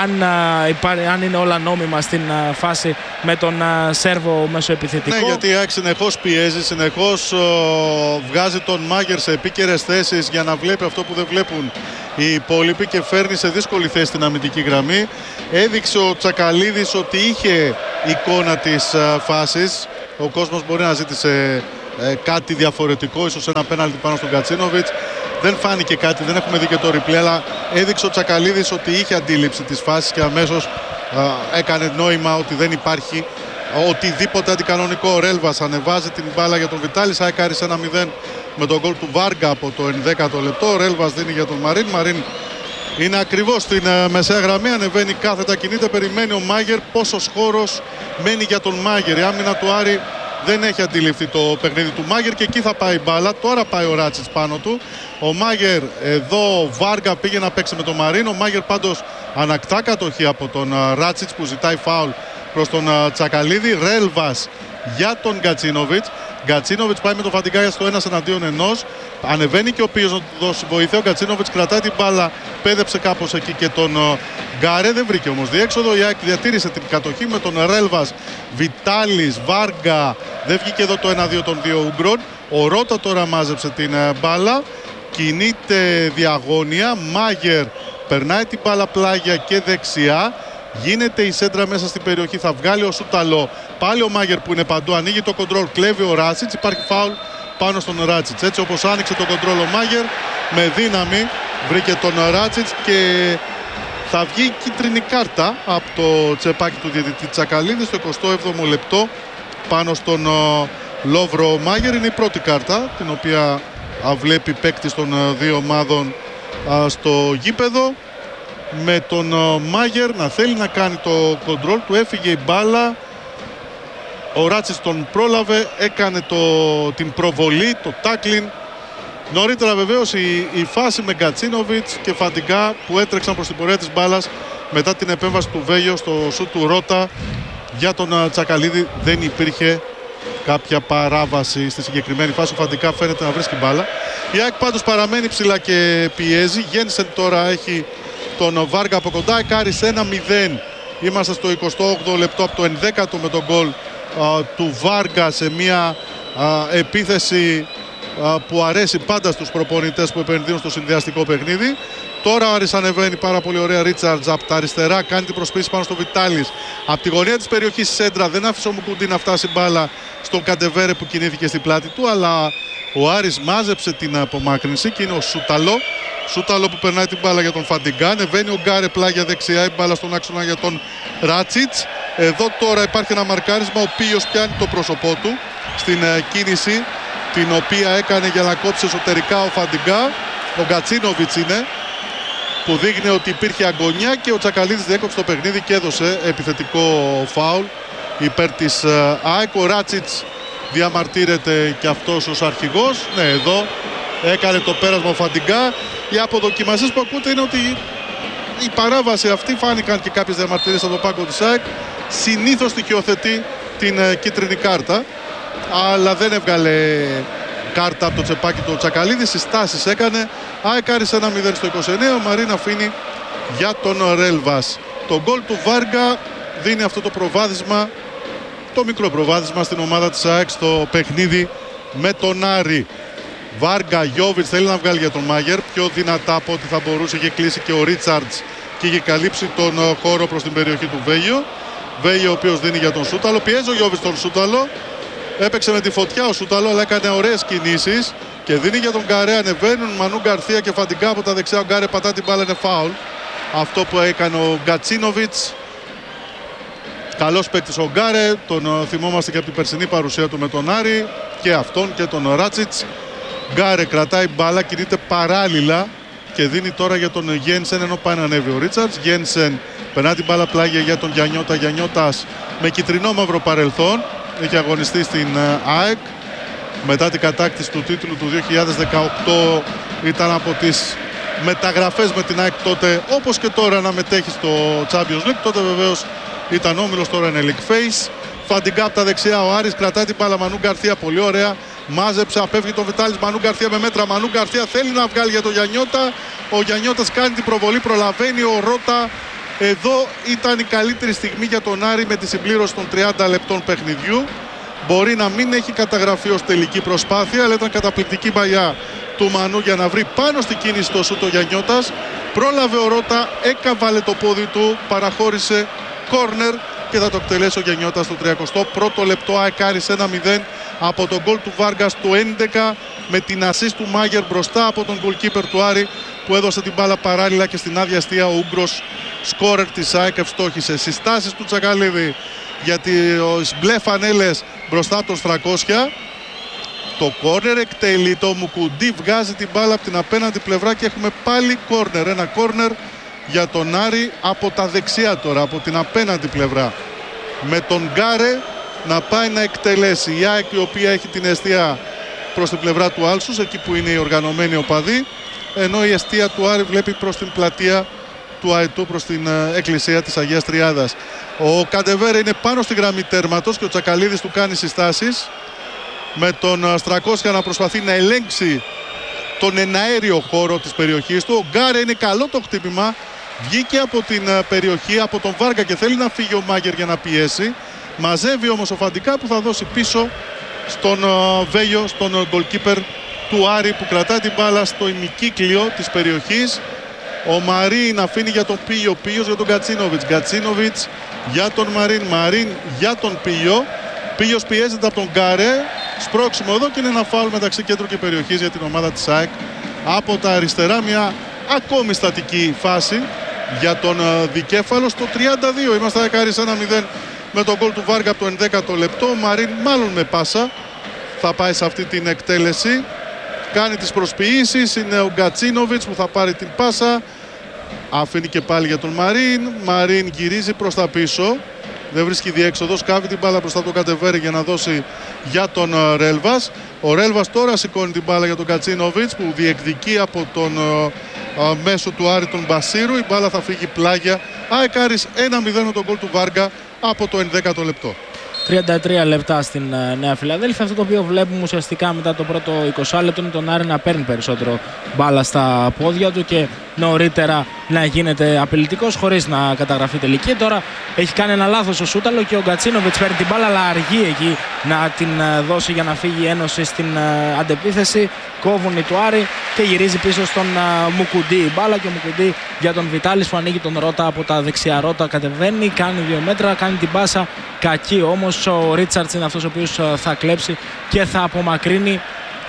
αν είναι όλα νόμιμα στην φάση με τον Σέρβο μεσοεπιθετικό. Ναι, γιατί η ΑΕΚ συνεχώς πιέζει, συνεχώς βγάζει τον Μάγερ σε επίκαιρες θέσεις για να βλέπει αυτό που δεν βλέπουν οι υπόλοιποι και φέρνει σε δύσκολη θέση στην αμυντική γραμμή. Έδειξε ο Τσακαλίδης ότι είχε εικόνα της φάσης. Ο κόσμος μπορεί να ζήτησε κάτι διαφορετικό, ίσως ένα πέναλτι πάνω στον Γκατσίνοβιτς. Δεν φάνηκε κάτι, δεν έχουμε δει και το replay, αλλά έδειξε ο Τσακαλίδης ότι είχε αντίληψη της φάσης και αμέσως έκανε νόημα ότι δεν υπάρχει οτιδήποτε αντικανονικό. Ο Ρέλβας ανεβάζει την μπάλα για τον Βιτάλη. ΑΕΚ άρισε 1-0 με τον γκολ του Βάργα από το 11ο λεπτό. Ο Ρέλβας δίνει για τον Μαρίν. Μαρίν είναι ακριβώς στην μεσαία γραμμή, ανεβαίνει κάθετα, κινείται, περιμένει ο Μάγερ. Πόσος χώρος μένει για τον Μάγερ? Η άμυνα του Άρη δεν έχει αντιληφθεί το παιχνίδι του Μάγερ και εκεί θα πάει η μπάλα. Τώρα πάει ο Ράτσιτς πάνω του. Ο Μάγερ εδώ, ο Βάργα πήγε να παίξει με τον Μαρίν. Ο Μάγερ πάντως ανακτά κατοχή από τον Ράτσιτς που ζητάει φάουλ προς τον Τσακαλίδη. Ρέλβας για τον Γκατσίνοβιτς. Γκατσίνοβιτς πάει με τον Φαντιγκάγια στο 1-1. Ανεβαίνει και ο οποίος να του δώσει βοήθεια. Ο Γκατσίνοβιτς κρατάει την μπάλα, πέδεψε κάπως εκεί και τον Γκάρε. Δεν βρήκε όμως διέξοδο. Η ΑΕΚ διατήρησε την κατοχή με τον Ρέλβας, Βιτάλης, Βάργα. Δεν βγήκε εδώ το 1-2 των δύο Ούγγρων. Ο Ρότα τώρα μάζεψε την μπάλα. Κινείται διαγώνια. Μάγερ περνάει την μπάλα πλάγια και δεξιά. Γίνεται η σέντρα μέσα στην περιοχή. Θα βγάλει ο Σούταλο. Πάλι ο Μάγερ που είναι παντού. Ανοίγει το κοντρόλ. Κλέβει ο Ράτσιτς. Υπάρχει φάουλ πάνω στον Ράτσιτς. Έτσι όπως άνοιξε το κοντρόλ ο Μάγερ, με δύναμη βρήκε τον Ράτσιτς και θα βγει κίτρινη κάρτα από το τσεπάκι του διαιτητή Τσακαλίδη στο 27ο λεπτό πάνω στον Λόβρο Μάγερ. Είναι η πρώτη κάρτα την οποία βλέπει παίκτης των δύο ομάδων στο γήπεδο. Με τον Μάγερ να θέλει να κάνει το κοντρόλ του, έφυγε η μπάλα. Ο Ράτσιτς τον πρόλαβε, έκανε την προβολή, το τάκλιν. Νωρίτερα βεβαίως η φάση με Γκατσίνοβιτς και Φαντιγκά που έτρεξαν προς την πορεία της μπάλας μετά την επέμβαση του Βέλιο στο σούτ του Ρότα. Για τον Τσακαλίδη δεν υπήρχε κάποια παράβαση στη συγκεκριμένη φάση. Ο Φαντιγκά φαίνεται να βρίσκει μπάλα. Η ΑΕΚ πάντως παραμένει ψηλά και πιέζει. Γένσεν τώρα έχει τον Βάργα από κοντά. Εκάρισε 1-0. Είμαστε στο 28ο λεπτό από το 11ο με τον γκολ του Βάργα σε μια επίθεση που αρέσει πάντα στους προπονητές που επενδύουν στο συνδυαστικό παιχνίδι. Τώρα ο Άρης ανεβαίνει πάρα πολύ ωραία. Ρίτσαρτς από τα αριστερά κάνει την προσπίση πάνω στο Βιτάλης. Από τη γωνία της περιοχής σέντρα, δεν άφησε ο Μουκουντή να φτάσει μπάλα στον Καντεβέρε που κινήθηκε στην πλάτη του, αλλά ο Άρης μάζεψε την απομάκρυνση και είναι ο Σούταλο. Σούταλο που περνάει την μπάλα για τον Φαντιγκά. Ανεβαίνει ο Γκάρε πλάγια δεξιά, η μπάλα στον άξονα για τον Ράτσιτς. Εδώ τώρα υπάρχει ένα μαρκάρισμα. Ο Πίλιος πιάνει το πρόσωπό του στην κίνηση την οποία έκανε για να κόψει εσωτερικά ο Φαντιγκά. Ο Γκατσίνοβιτς είναι που δείχνει ότι υπήρχε αγωνία και ο Τσακαλίδης διέκοψε το παιχνίδι και έδωσε επιθετικό φάουλ υπέρ της ΑΕΚ. Ο Ράτσιτς διαμαρτύρεται και αυτός ως αρχηγός. Ναι, εδώ έκανε το πέρασμα ο Φαντιγκά. Οι αποδοκιμασίες που ακούτε είναι ότι η παράβαση αυτή, φάνηκαν και κάποιες διαμαρτυρίες από το πάγκο της ΑΕΚ, συνήθως στοιχειοθετεί την κίτρινη κάρτα, αλλά δεν έβγαλε κάρτα από το τσεπάκι του Τσακαλίδη. Συστάσεις έκανε. ΑΕΚ άρισε 1-0 στο 29. Ο Μαρίν αφήνει για τον Ρέλβας. Το γκολ του Βάργα δίνει αυτό το προβάδισμα, το μικρό προβάδισμα στην ομάδα της ΑΕΚ στο παιχνίδι με τον Άρη. Βάργα, Γιόβιτς θέλει να βγάλει για τον Μάγερ πιο δυνατά από ό,τι θα μπορούσε. Είχε κλείσει και ο Ρίτσαρτς και είχε καλύψει τον χώρο προς την περιοχή του Βέλιο. Βέλιο ο οποίος δίνει για τον Σούταλο. Πιέζει ο Γιόβιτς τον Σούταλο. Έπαιξε με τη φωτιά ο Σούταλο, αλλά έκανε ωραίες κινήσεις και δίνει για τον Γκαρέ. Ανεβαίνουν Μανού Γκαρθία και Φαντιγκά από τα δεξιά. Ο Γκαρέ πατά την μπάλα, είναι φάουλ. Αυτό που έκανε ο Γκατσίνοβιτς. Καλός παίκτης ο Γκάρε, τον θυμόμαστε και από την περσινή παρουσία του με τον Άρη και αυτόν και τον Ράτσιτς. Γκάρε κρατάει μπάλα, κινείται παράλληλα και δίνει τώρα για τον Γένσεν ενώ πάει να ανέβει ο Ρίτσαρτς. Γένσεν Περνά την μπάλα πλάγια για τον Γιαννιώτα. Γιαννιώτας με κυτρινό-μαύρο παρελθόν. Έχει αγωνιστεί στην ΑΕΚ. Μετά την κατάκτηση του τίτλου του 2018 ήταν από τις μεταγραφές με την ΑΕΚ τότε, όπως και τώρα, να μετέχει στο Champions League. Τότε βεβαίως ήταν όμιλος, τώρα είναι League Face. Φαντιγκά από τα δεξιά, ο Άρης κρατάει την μπάλα. Μανού Γκαρθία, πολύ ωραία. Μάζεψε, απέφυγε τον Βιτάλης. Μανού Γκαρθία με μέτρα. Μανού Γκαρθία θέλει να βγάλει για τον Γιαννιώτα. Ο Γιαννιώτας κάνει την προβολή, προλαβαίνει ο Ρώτα. Εδώ ήταν η καλύτερη στιγμή για τον Άρη με τη συμπλήρωση των 30 λεπτών παιχνιδιού. Μπορεί να μην έχει καταγραφεί ως τελική προσπάθεια, αλλά ήταν καταπληκτική παλιά του Μανού για να βρει πάνω στην κίνηση το σούτ ο Γιαννιώτας. Πρόλαβε ο Ρώτα, έκαβαλε το πόδι του, παραχώρησε κόρνερ και θα το εκτελέσει ο Γιαννιώτας στο 31ο λεπτό. ΑΕΚ Άρης 1-0 από τον γκολ του Βάργα στο 11 με την ασίστ του Μάγερ μπροστά από τον γκολκίπερ του Άρη που έδωσε την μπάλα παράλληλα και στην άδεια αστεία ο Ούγκρος σκόρερ της ΑΕΚ ευστόχησε. Συστάσεις του Τσακαλίδη για τις μπλε φανέλες μπροστά από τον Στρακόσια. Το κόρνερ εκτελεί, το Μουκουντή βγάζει την μπάλα από την απέναντι πλευρά και έχουμε πάλι κόρνερ. Ένα κόρνερ για τον Άρη από τα δεξιά τώρα, από την απέναντι πλευρά. Με τον Γκάρε να πάει να εκτελέσει. Η ΑΕΚ η οποία έχει την εστία προς την πλευρά του Άλσους, εκεί που είναι οι οργανωμένοι οπαδοί, ενώ η εστία του Άρη βλέπει προς την πλατεία του Αετού, προς την εκκλησία της Αγίας Τριάδας. Ο Καντεβέρε είναι πάνω στη γραμμή τέρματος και ο Τσακαλίδης του κάνει συστάσεις, με τον Στρακόσια να προσπαθεί να ελέγξει τον εναέριο χώρο της περιοχής του. Ο Γκάρε είναι καλό το χτύπημα, βγήκε από την περιοχή, από τον Βάργα και θέλει να φύγει ο Μάγκερ για να πιέσει. Μαζεύει όμως ο Φαντικά που θα δώσει πίσω στον Βέγιο, στον γκολκίπερ του Άρη που κρατάει την μπάλα στο ημικύκλιο της περιοχής. Ο Μαρίν αφήνει για τον Πίγιο, Πίγιος για τον Γκατσίνοβιτς, Γκατσίνοβιτς για τον Μαρίν, Μαρίν για τον Πίγιο. Πίγιος πιέζεται από τον Γκάρε, σπρώξιμο εδώ και είναι ένα φάουλ μεταξύ κέντρου και περιοχής για την ομάδα της ΑΕΚ. Από τα αριστερά μια ακόμη στατική φάση για τον δικέφαλο στο 32. Είμαστε ΑΕΚ Άρης 1-0 με τον γκολ του Βάργα από το 11ο λεπτό. Ο Μαρίν μάλλον με πάσα θα πάει σε αυτή την εκτέλεση. Κάνει τις προσποιήσεις, είναι ο Γκατσίνοβιτς που θα πάρει την πάσα. Αφήνει και πάλι για τον Μαρίν. Μαρίν γυρίζει προς τα πίσω. Δεν βρίσκει διέξοδο. Σκάβει την μπάλα μπροστά τον Κατεβέρη για να δώσει για τον Ρέλβας. Ο Ρέλβας τώρα σηκώνει την μπάλα για τον Γκατσίνοβιτς που διεκδικεί από τον μέσο του Άρη τον Μπασίρου. Η μπάλα θα φύγει πλάγια. ΑΕΚ Άρης 1-0 με τον γκολ του Βάργα από το 11ο λεπτό. 33 λεπτά στην Νέα Φιλαδέλφια. Αυτό το οποίο βλέπουμε ουσιαστικά μετά το πρώτο 20 λεπτό είναι τον Άρη να παίρνει περισσότερο μπάλα στα πόδια του και νωρίτερα να γίνεται απειλητικός χωρίς να καταγραφεί τελική. Τώρα έχει κάνει ένα λάθος ο Σούταλο και ο Γκατσίνοβιτς παίρνει την μπάλα, αλλά αργεί εκεί να την δώσει για να φύγει η Ένωση στην αντεπίθεση. Κόβουν οι του Άρη και γυρίζει πίσω στον Μουκουντή η μπάλα και ο Μουκουντή για τον Βιτάλης που ανοίγει τον Ρώτα από τα δεξιά. Ρώτα κατεβαίνει, κάνει 2 μέτρα, κάνει την πάσα κακή όμως. Ο Ρίτσαρτς είναι αυτός ο οποίος θα κλέψει και θα απομακρύνει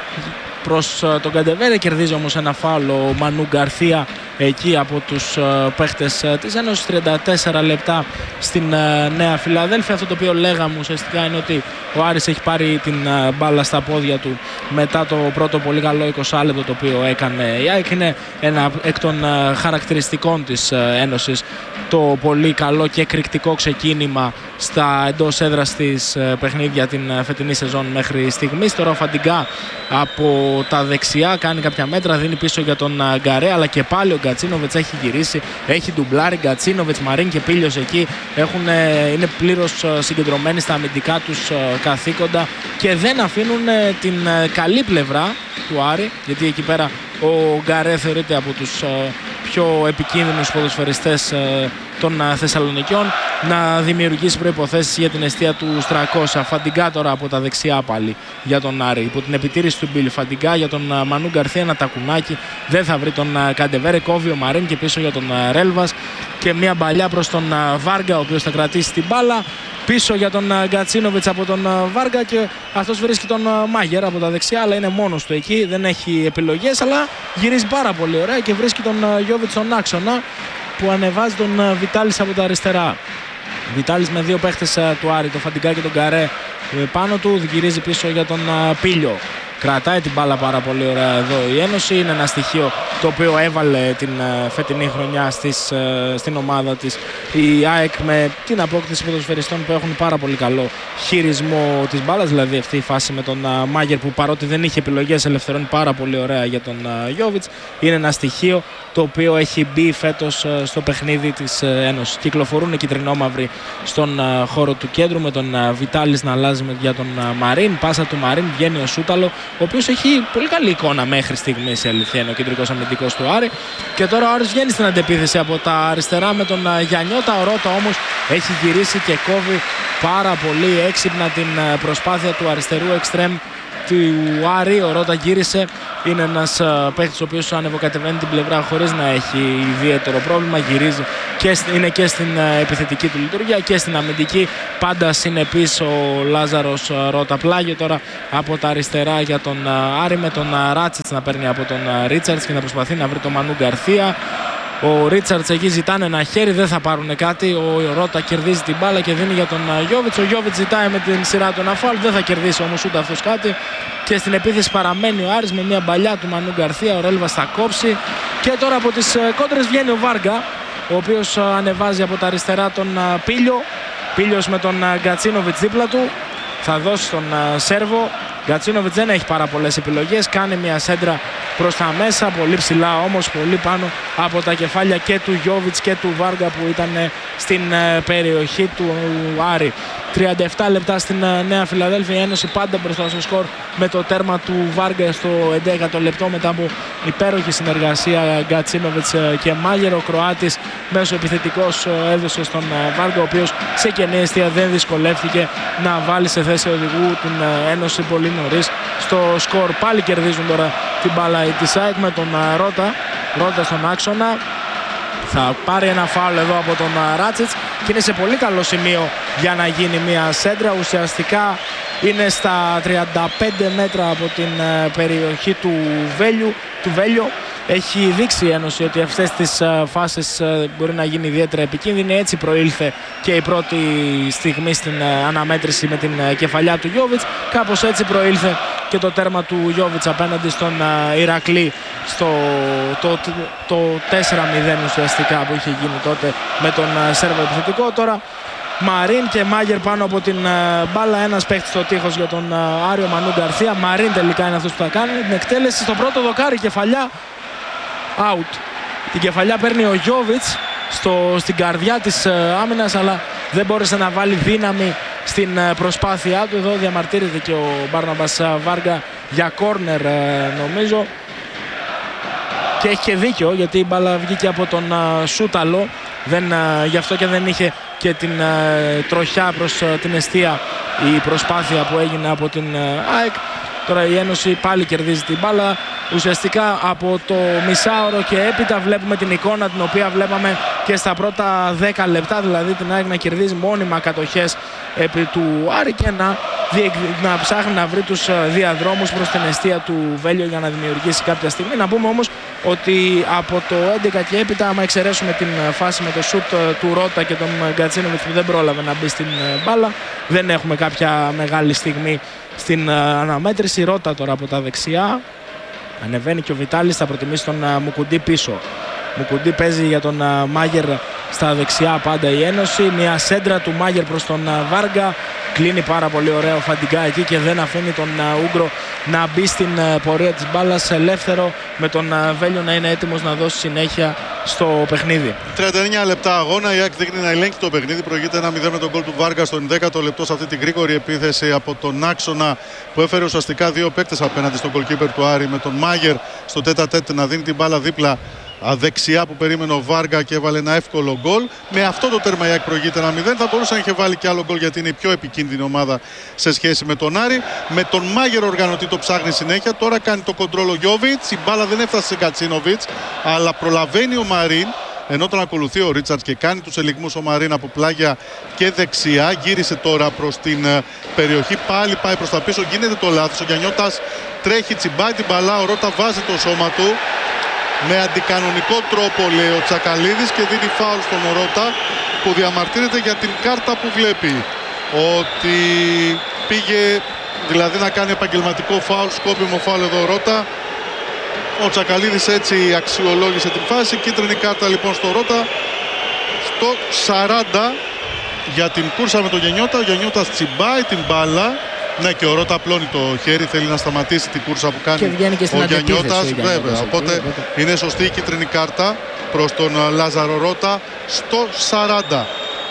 προς τον Καντεβέρε. Κερδίζει όμως ένα φάουλ ο Μανού Γκαρθία εκεί από τους παίχτες της Ένωσης. 34 λεπτά στην Νέα Φιλαδέλφια. Αυτό το οποίο λέγαμε ουσιαστικά είναι ότι ο Άρης έχει πάρει την μπάλα στα πόδια του μετά το πρώτο πολύ καλό 20 λεπτό το οποίο έκανε η ΑΕΚ. Είναι ένα εκ των χαρακτηριστικών της Ένωσης το πολύ καλό και εκρηκτικό ξεκίνημα στα εντός έδρας της παιχνίδια την φετινή σεζόν μέχρι στιγμής. Τώρα ο Φαντιγκά από τα δεξιά κάνει κάποια μέτρα, δίνει πίσω για τον Γκαρέ, αλλά και πάλι ο Γκατσίνοβιτς έχει γυρίσει, έχει ντουμπλάρει. Γκατσίνοβιτς, Μαρίν και Πίλιος εκεί είναι πλήρως συγκεντρωμένοι στα αμυντικά τους καθήκοντα και δεν αφήνουν την καλή πλευρά του Άρη, γιατί εκεί πέρα ο Γκαρέ θεωρείται από τους πιο επικίνδυνους ποδοσφαιριστές των Θεσσαλονικιών να δημιουργήσει προϋποθέσεις για την εστία του Στρακόσα. Φαντιγκά τώρα από τα δεξιά πάλι για τον Άρη υπό την επιτήρηση του Μπίλ. Φαντιγκά για τον Μανού Γκαρθία, ένα τακουνάκι, δεν θα βρει τον Καντεβέρε, κόβει ο Μαρίν και πίσω για τον Ρέλβας και μια μπαλιά προς τον Βάργα ο οποίος θα κρατήσει την μπάλα. Πίσω για τον Γκατσίνοβιτς από τον Βάργα και αυτός βρίσκει τον Μάγερ από τα δεξιά, αλλά είναι μόνος του εκεί, δεν έχει επιλογές, αλλά γυρίζει πάρα πολύ ωραία και βρίσκει τον Γιώβιτς στον άξονα που ανεβάζει τον Βιτάλης από τα αριστερά. Βιτάλης με 2 παίχτες του Άρη, τον Φαντιγκά και τον Γκαρέ πάνω του, γυρίζει πίσω για τον Πίλιο. Κρατάει την μπάλα πάρα πολύ ωραία εδώ η Ένωση. Είναι ένα στοιχείο το οποίο έβαλε την φετινή χρονιά στην ομάδα της η ΑΕΚ, με την απόκτηση ποδοσφαιριστών που έχουν πάρα πολύ καλό χειρισμό της μπάλας. Δηλαδή αυτή η φάση με τον Μάγερ, που παρότι δεν είχε επιλογές ελευθερώνει πάρα πολύ ωραία για τον Γιόβιτς, είναι ένα στοιχείο το οποίο έχει μπει φέτος στο παιχνίδι της Ένωσης. Κυκλοφορούν οι κυτρινόμαυροι στον χώρο του κέντρου, με τον Βιτάλης να αλλάζει για τον Μαρίν. Πάσα του Μαρίν, βγαίνει ο Σούταλο, ο οποίος έχει πολύ καλή εικόνα μέχρι στιγμής, η αλήθεια είναι, ο κεντρικός αμυντικός του Άρη. Και τώρα ο Άρης βγαίνει στην αντεπίθεση από τα αριστερά με τον Γιαννιώτα. Ο Ρώτα όμως έχει γυρίσει και κόβει πάρα πολύ έξυπνα την προσπάθεια του αριστερού εξτρέμ του Άρη. Ο Ρώτα γύρισε, είναι ένας παίκτης ο οποίος ανεβοκατεβαίνει την πλευρά χωρίς να έχει ιδιαίτερο πρόβλημα. Γυρίζει και είναι και στην επιθετική του λειτουργία και στην αμυντική, πάντα συνεπής ο Λάζαρος Ρώτα. Πλάγιο τώρα από τα αριστερά για τον Άρη, με τον Ράτσιτς να παίρνει από τον Ρίτσαρτς και να προσπαθεί να βρει τον Μανού Γκαρθία. Ο Ρίτσαρτς εκεί ζητάνε ένα χέρι, δεν θα πάρουν κάτι. Ο Ρώτα κερδίζει την μπάλα και δίνει για τον Γιόβιτς. Ο Γιόβιτς ζητάει με την σειρά του ένα φάουλ, δεν θα κερδίσει όμως ούτε αυτός κάτι. Και στην επίθεση παραμένει ο Άρης με μια μπαλιά του Μανού Γκαρθία. Ο Ρέλβας θα κόψει. Και τώρα από τις κόντρες βγαίνει ο Βάργα, ο οποίος ανεβάζει από τα αριστερά τον Πίλιο. Πίλιος με τον Γκατσίνοβιτς δίπλα του. Θα δώσει τον Σέρβο. Γκατσίνοβιτς δεν έχει πάρα πολλές επιλογές. Κάνει μια σέντρα προς τα μέσα, πολύ ψηλά όμως, πολύ πάνω από τα κεφάλια και του Γιόβιτς και του Βάργα που ήταν στην περιοχή του Άρη. 37 λεπτά στην Νέα Φιλαδέλφια, η Ένωση πάντα μπροστά στο σκορ με το τέρμα του Βάργα στο 11ο λεπτό, μετά από υπέροχη συνεργασία Γκατσίνοβιτς και Μάγερ. Ο Κροάτης μέσω επιθετικός έδωσε στον Βάργα, ο οποίος σε κενή αιστεία δεν δυσκολεύτηκε να βάλει σε θέση οδηγού την Ένωση πολύ νωρίς στο σκορ. Πάλι κερδίζουν τώρα την μπάλα της ΑΕΚ με τον Ρώτα στον άξονα. Θα πάρει ένα φάουλ εδώ από τον Ράτσιτς και είναι σε πολύ καλό σημείο για να γίνει μια σέντρα. Ουσιαστικά είναι στα 35 μέτρα από την περιοχή του Βέλιο. Έχει δείξει η Ένωση ότι αυτές τις φάσεις μπορεί να γίνει ιδιαίτερα επικίνδυνη. Έτσι προήλθε και η πρώτη στιγμή στην αναμέτρηση με την κεφαλιά του Γιόβιτς. Κάπως έτσι προήλθε και το τέρμα του Γιόβιτς απέναντι στον Ηρακλή στο το 4-0 ουσιαστικά που είχε γίνει τότε με τον Σέρβο επιθετικό. Τώρα Μαρίν και Μάγερ πάνω από την μπάλα. Ένας παίχτης στο τείχος για τον Άριο, Μανού Γκαρθία. Μαρίν τελικά είναι αυτός που θα κάνει την εκτέλεση στο πρώτο δοκάρι, κεφαλιά. Out. Την κεφαλιά παίρνει ο Γιόβιτς στην καρδιά της άμυνας, αλλά δεν μπόρεσε να βάλει δύναμη στην προσπάθειά του. Εδώ διαμαρτύρεται και ο Μπάρναμπας Βάργα για κόρνερ νομίζω. Και έχει και δίκιο, γιατί η μπάλα βγήκε από τον Σούταλο. Γι' αυτό και δεν είχε και την τροχιά προς την εστία η προσπάθεια που έγινε από την ΑΕΚ. Τώρα η Ένωση πάλι κερδίζει την μπάλα. Ουσιαστικά από το μισάωρο και έπειτα βλέπουμε την εικόνα την οποία βλέπαμε και στα πρώτα 10 λεπτά. Δηλαδή την ΑΕΚ να κερδίζει μόνιμα κατοχές επί του Άρη και να ψάχνει να βρει τους διαδρόμους προς την εστία του Βέλιο για να δημιουργήσει κάποια στιγμή. Να πούμε όμως ότι από το 11 και έπειτα, άμα εξαιρέσουμε την φάση με το σουτ του Ρώτα και τον Γκατσίνοβιτς που δεν πρόλαβε να μπει στην μπάλα, δεν έχουμε κάποια μεγάλη στιγμή στην αναμέτρηση. Ρώτα τώρα από τα δεξιά. Ανεβαίνει και ο Βιτάλης, θα προτιμήσει τον Μουκουντή πίσω. Μουκουντή παίζει για τον Μάγερ στα δεξιά πάντα η Ένωση. Μια σέντρα του Μάγερ προς τον Βάργα. Κλείνει πάρα πολύ ωραίο Φαντιγκά εκεί και δεν αφήνει τον Ούγκρο να μπει στην πορεία της μπάλας ελεύθερο, με τον Βέλιο να είναι έτοιμος να δώσει συνέχεια στο παιχνίδι. 39 λεπτά αγώνα, η ΑΕΚ δείχνει να ελέγχει το παιχνίδι. Προηγείται 1-0 με τον γκολ του Βάργα στο 11ο λεπτό σε αυτή την γρήγορη επίθεση από τον άξονα που έφερε ουσιαστικά δύο παίκτες απέναντι στον goalkeeper του Άρη, με τον Μάγερ στο τέτα-τέτ να δίνει την μπάλα δίπλα δεξιά που περίμενε ο Βάργα και έβαλε ένα εύκολο γκολ. Με αυτό το τέρμα η ΑΕΚ προηγείται 1-0. Θα μπορούσε να είχε βάλει και άλλο γκολ, γιατί είναι η πιο επικίνδυνη ομάδα σε σχέση με τον Άρη. Με τον Μάγερ οργανωτή το ψάχνει συνέχεια. Τώρα κάνει το κοντρόλ ο Γιόβιτς. Η μπάλα δεν έφτασε σε Γκατσίνοβιτς, αλλά προλαβαίνει ο Μαρίν. Ενώ τον ακολουθεί ο Ρίτσαρτς και κάνει τους ελιγμούς ο Μαρίν από πλάγια και δεξιά. Γύρισε τώρα προς την περιοχή. Πάλι πάει προς τα πίσω. Γίνεται το λάθος. Ο Γιαννιώτας τρέχει, τσιμπάει την μπαλά. Ο Ρώτα βάζει το σώμα του. Με αντικανονικό τρόπο, λέει ο Τσακαλίδης, και δίνει φάουλ στον Ρώτα, που διαμαρτύρεται για την κάρτα που βλέπει. Ότι πήγε δηλαδή να κάνει επαγγελματικό φάουλ, σκόπιμο φάουλ εδώ Ρώτα. Ο Τσακαλίδης έτσι αξιολόγησε την φάση. Κίτρινη κάρτα λοιπόν στο Ρώτα. Στο 40 για την κούρσα με τον Γενιώτα. Ο Γενιώτας τσιμπάει την μπάλα. Ναι, και ο Ρώτα απλώνει το χέρι, θέλει να σταματήσει την κούρσα που κάνει ο Γιαννιώτας. Βέβαια, οπότε είναι σωστή η κίτρινη κάρτα προς τον Λάζαρο Ρώτα στο 40.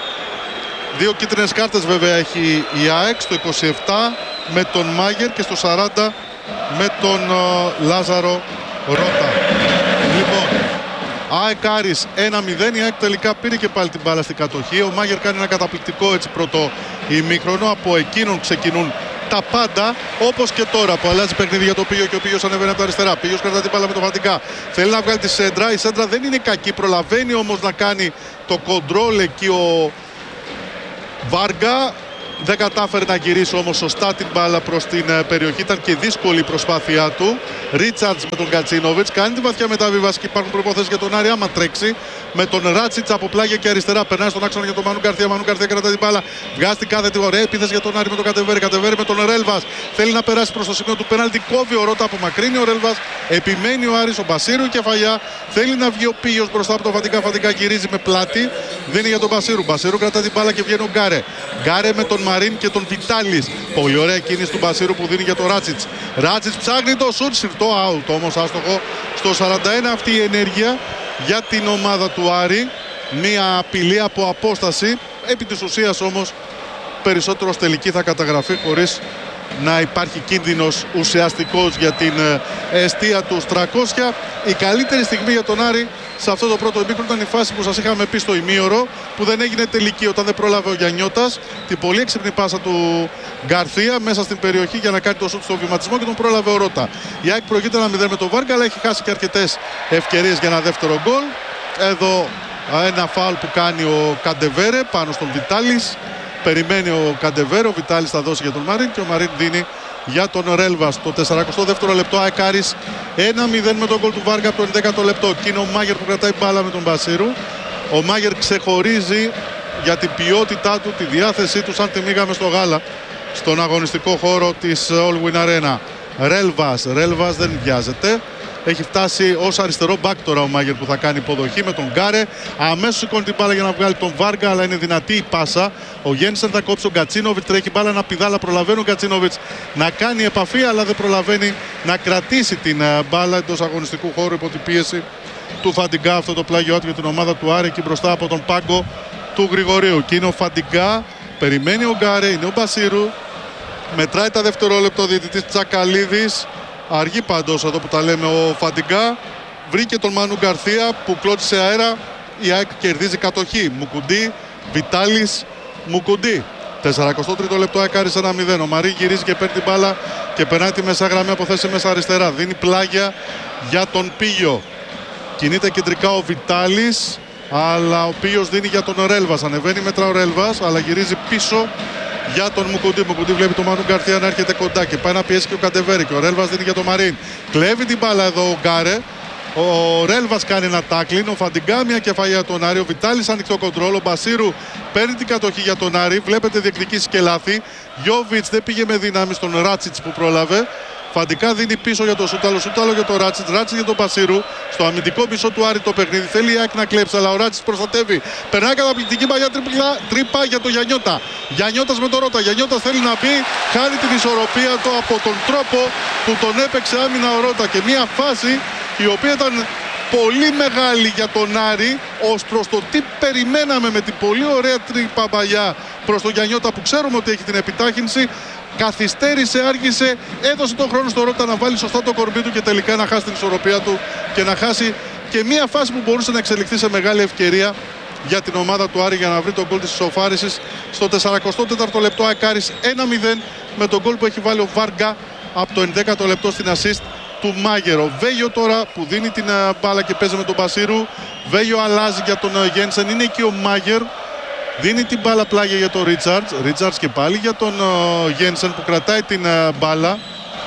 Δύο κίτρινες κάρτες βέβαια έχει η ΑΕΚ, στο 27 με τον Μάγερ και στο 40 με τον Λάζαρο Ρώτα. Λοιπόν, ΑΕΚ Άρης 1-0, η ΑΕΚ τελικά πήρε και πάλι την μπάλα στην κατοχή. Ο Μάγερ κάνει ένα καταπληκτικό έτσι πρώτο ημίχρονο. Από εκείνον ξεκινούν τα πάντα, όπως και τώρα που αλλάζει παιχνίδι για το Πίγιο και ο Πίγιος ανεβαίνει από τα αριστερά. Πίγιος κρατά την μπάλα με το Φαντικά. Θέλει να βγάλει τη σέντρα. Η σέντρα δεν είναι κακή, προλαβαίνει όμως να κάνει το κοντρόλ εκεί ο Βάργα. Δεν κατάφερε να γυρίσει όμως σωστά την μπάλα προς την περιοχή. Ήταν και δύσκολη η προσπάθειά του. Ρίτσαρτς με τον Κατσίνοβιτς κάνει τη βαθιά μεταβίβαση και υπάρχουν προϋποθέσεις για τον Άρη άμα τρέξει. Με τον Ράτσιτς από πλάγια και αριστερά. Περνάει στον άξονα για τον Μανού Γκαρθία. Μανού Γκαρθία κρατά την μπάλα. Βγάζει την κάθετη ωραία επίθεση για τον Άρη με τον Κατεβέρη. Κατεβέρη με τον Ρέλβας. Θέλει να περάσει προς το σημείο του πέναλτι. Κόβει ο Ρώτα, απομακρύνει ο Ρέλβας. Επιμένει ο Άρης, ο Μπασίρου κεφαλιά. Θέλει να βγει ο Πίγιος μπροστά από τον Φαντικά. Φαντικά γυρίζει με πλάτη. Δίνει για τον Μπασίρου. Μπασίρου κρατά την μπάλα και βγαίνει ο Γκάρε. Γκάρε με τον Μαρίν και τον Βιτάλης. Πολύ ωραία κίνηση του Μπασίρου που δίνει για τον Ράτσιτς. Ράτσιτς ψάχνει το σουτ. Συρτό out όμως άστοχο. Στο 41 αυτή η ενέργεια για την ομάδα του Άρη. Μία απειλή από απόσταση. Επί της ουσίας όμως περισσότερο τελική θα καταγραφεί χωρίς να υπάρχει κίνδυνος ουσιαστικός για την εστία του 300. Η καλύτερη στιγμή για τον Άρη σε αυτό το πρώτο ημίχρονο ήταν η φάση που σας είχαμε πει στο ημίωρο, που δεν έγινε τελική όταν δεν πρόλαβε ο Γιαννιώτας. Την πολύ έξυπνη πάσα του Γκαρθία μέσα στην περιοχή για να κάνει το σουτ στο βηματισμό και τον πρόλαβε ο Ρώτα. Η ΑΕΚ προηγείται 1-0 με τον Βάργα, αλλά έχει χάσει και αρκετές ευκαιρίες για ένα δεύτερο γκολ. Εδώ ένα φάουλ που κάνει ο Καντεβέρε πάνω στον Βιτάλης. Περιμένει ο Καντεβέρε, ο Βιτάλης θα δώσει για τον Μαρίν και ο Μαρίν δίνει για τον Ρέλβα. Στο 42ο λεπτό ΑΕΚ Άρης 1-0 με τον γκολ του Βάργα από το 11ο λεπτό. Και είναι ο Μάγερ που κρατάει μπάλα με τον Μπασίρου. Ο Μάγερ ξεχωρίζει για την ποιότητά του, τη διάθεσή του, σαν τη μίγαμε στο γάλα στον αγωνιστικό χώρο της All Win Arena. Ρέλβας δεν βιάζεται. Έχει φτάσει ως αριστερό μπακ τώρα ο Μάγερ που θα κάνει υποδοχή με τον Γκάρε. Αμέσως σηκώνει την μπάλα για να βγάλει τον Βάργα, αλλά είναι δυνατή η πάσα. Ο Γένσεν θα κόψει τον Κατσίνοβιτς. Τρέχει μπάλα ένα πηδάλα. Προλαβαίνει ο Κατσίνοβιτς να κάνει επαφή, αλλά δεν προλαβαίνει να κρατήσει την μπάλα εντός αγωνιστικού χώρου υπό την πίεση του Φαντιγκά. Αυτό το πλάγιο για την ομάδα του Άρη εκεί μπροστά από τον πάγκο του Γρηγορίου. Και είναι ο Φαντιγκά. Περιμένει ο Γκάρε. Είναι ο Μπασίρου. Μετράει τα δευτερόλεπτα ο διαιτητής Τσακαλίδης. Αργεί πάντως εδώ που τα λέμε ο Φαντιγκά. Βρήκε τον Μανού Γκαρθία που κλώτησε αέρα. Η ΑΕΚ κερδίζει κατοχή. Μουκουντή, Βιτάλης, Μουκουντή. 43ο λεπτό ΑΕΚ Άρης 1-0. Ο Μαρί γυρίζει και παίρνει την μπάλα και περνάει τη μέσα γραμμή από θέση μέσα αριστερά. Δίνει πλάγια για τον Πίγιο. Κινείται κεντρικά ο Βιτάλης, αλλά ο Πίγιος δίνει για τον Ρέλβας. Ανεβαίνει μέτρα ο Ρέλβας, αλλά γυρίζει πίσω για τον Μουκουντή. Μουκουντή βλέπει τον Μανού Γκαρθία να έρχεται κοντά και πάει να πιέσει και ο Καντεβέρη. Και ο Ρέλβας δίνει για τον Μαρίν. Κλέβει την μπάλα εδώ ο Γκάρε. Ο Ρέλβας κάνει ένα τάκλιν. Ο Φαντιγκά μια κεφαλιά για τον Άρη. Ο Βιτάλης ανοιχτό κοντρόλ. Ο Μπασίρου παίρνει την κατοχή για τον Άρη. Βλέπετε διεκδικήσει και λάθη. Γιόβιτς δεν πήγε με δύναμη στον Ράτσιτς που πρόλαβε. Φαντικά δίνει πίσω για το Σούταλο. Σούταλο για τον Ράτσιτς. Ράτσιτς για τον Μπασίρου. Στο αμυντικό μισό του Άρη το παιχνίδι. Θέλει η ΑΕΚ να κλέψει, αλλά ο Ράτσιτς προστατεύει. Περνάει καταπληκτική παλιά τρύπα για τον Γιαννιώτα. Γιαννιώτας με τον Ρώτα. Γιαννιώτας θέλει να μπει. Χάνει την ισορροπία του από τον τρόπο που τον έπαιξε άμυνα ο Ρώτα. Και μια φάση η οποία ήταν πολύ μεγάλη για τον Άρη, ως προς το τι περιμέναμε με την πολύ ωραία τρύπα παλιά προς τον Γιαννιώτα που ξέρουμε ότι έχει την επιτάχυνση. Καθυστέρησε, άργησε, έδωσε τον χρόνο στο Ρώτα να βάλει σωστά το κορμί του και τελικά να χάσει την ισορροπία του και να χάσει και μια φάση που μπορούσε να εξελιχθεί σε μεγάλη ευκαιρία για την ομάδα του Άρη για να βρει τον γκολ της ισοφάρισης. Στο 44ο λεπτό ΑΕΚ Άρης 1-0 με τον γκολ που έχει βάλει ο Βάργα από το 11ο λεπτό στην assist του Μάγερο. Βέγιο τώρα που δίνει την μπάλα και παίζει με τον Μπασίρου. Βέγιο αλλάζει για τον Γένσεν. Είναι εκεί ο Μάγερ. Δίνει την μπάλα πλάγια για τον Ρίτσαρτς. Ρίτσαρτς και πάλι για τον Γένσεν που κρατάει την μπάλα.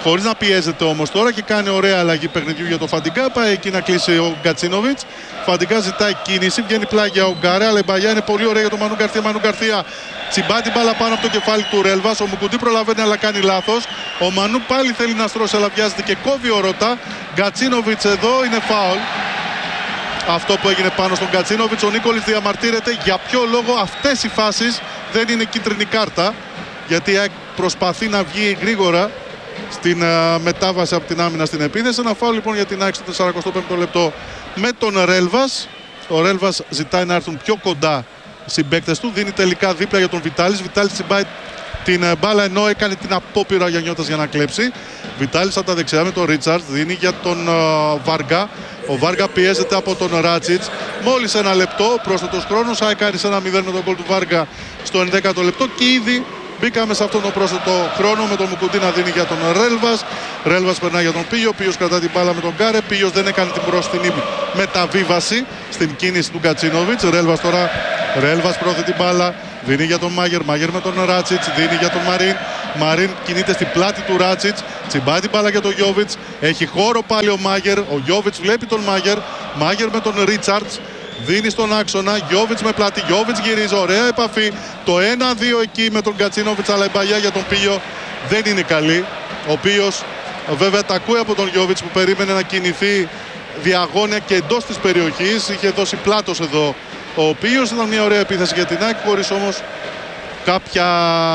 χωρίς να πιέζεται όμως τώρα, και κάνει ωραία αλλαγή παιχνιδιού για το Φαντιγκά. Πάει εκεί να κλείσει ο Γκατσίνοβιτς. Φαντιγκά ζητάει κίνηση, βγαίνει πλάγια ο Γκάρε, αλλά η μπαλιά είναι πολύ ωραία για τον Μανού Γκαρθία. Μανού Γκαρθία τσιμπά την μπάλα πάνω από το κεφάλι του Ρέλβας. Ο Μουκουντή προλαβαίνει, αλλά κάνει λάθος. Ο Μανού πάλι θέλει να στρώσει, αλλά βιάζεται και κόβει ο Ρωτά. Γκατσίνοβιτς εδώ, είναι φάουλ. Αυτό που έγινε πάνω στον Γκατσίνοβιτς. Ο Νίκολης διαμαρτύρεται για ποιο λόγο αυτές οι φάσεις δεν είναι κίτρινη κάρτα. Γιατί προσπαθεί να βγει γρήγορα στην μετάβαση από την άμυνα στην επίθεση. Ένα φάουλ λοιπόν για την ΑΕΚ στο 45ο λεπτό με τον Ρέλβας. Ο Ρέλβας ζητάει να έρθουν πιο κοντά συμπαίκτες του. Δίνει τελικά δίπλα για τον Βιτάλης. Βιτάλης τσιμπάει την μπάλα ενώ έκανε την απόπειρα ο Γιαννιώτας για να κλέψει. Βιτάλης από τα δεξιά με τον Ρίτσαρτς. Δίνει για τον Βάργα. Ο Βάργα πιέζεται από τον Ράτσιτς. Μόλις ένα λεπτό πρόσθετος χρόνος. ΑΕΚ άρισε 1-0 με τον γκολ του Βάργα στο 11ο λεπτό και ήδη μπήκαμε σε αυτόν τον πρόσθετο χρόνο με τον Μουκουντή να δίνει για τον Ρέλβας. Ρέλβας περνάει για τον Πίγιο. Πίγιος κρατά την μπάλα με τον Γκάρε. Πίγιος δεν έκανε την μπροστινή μεταβίβαση στην κίνηση του Γκατσίνοβιτς. Ρέλβας τώρα. Ρέλβας πρόθεται την μπάλα. Δίνει για τον Μάγερ. Μάγερ με τον Ράτσιτς. Δίνει για τον Μαρίν. Μαρίν κινείται στην πλάτη του Ράτσιτς. Τσιμπάει την μπάλα για τον Γιόβιτς. Έχει χώρο πάλι ο Μάγερ. Ο Γιόβιτς βλέπει τον Μάγερ. Μάγερ με τον Ρίτσαρτς. Δίνει στον άξονα, Γιόβιτς με πλάτη, Γιόβιτς γυρίζει, ωραία επαφή. Το 1-2 εκεί με τον Γκατσίνοβιτς, αλλά η παλιά για τον Πίγιο δεν είναι καλή. Ο Πίγιος βέβαια τα ακούει από τον Γιόβιτς που περίμενε να κινηθεί διαγώνια και εντός της περιοχής. Είχε δώσει πλάτος εδώ ο Πίγιος, ήταν μια ωραία επίθεση για την ΑΕΚ, χωρίς όμως κάποια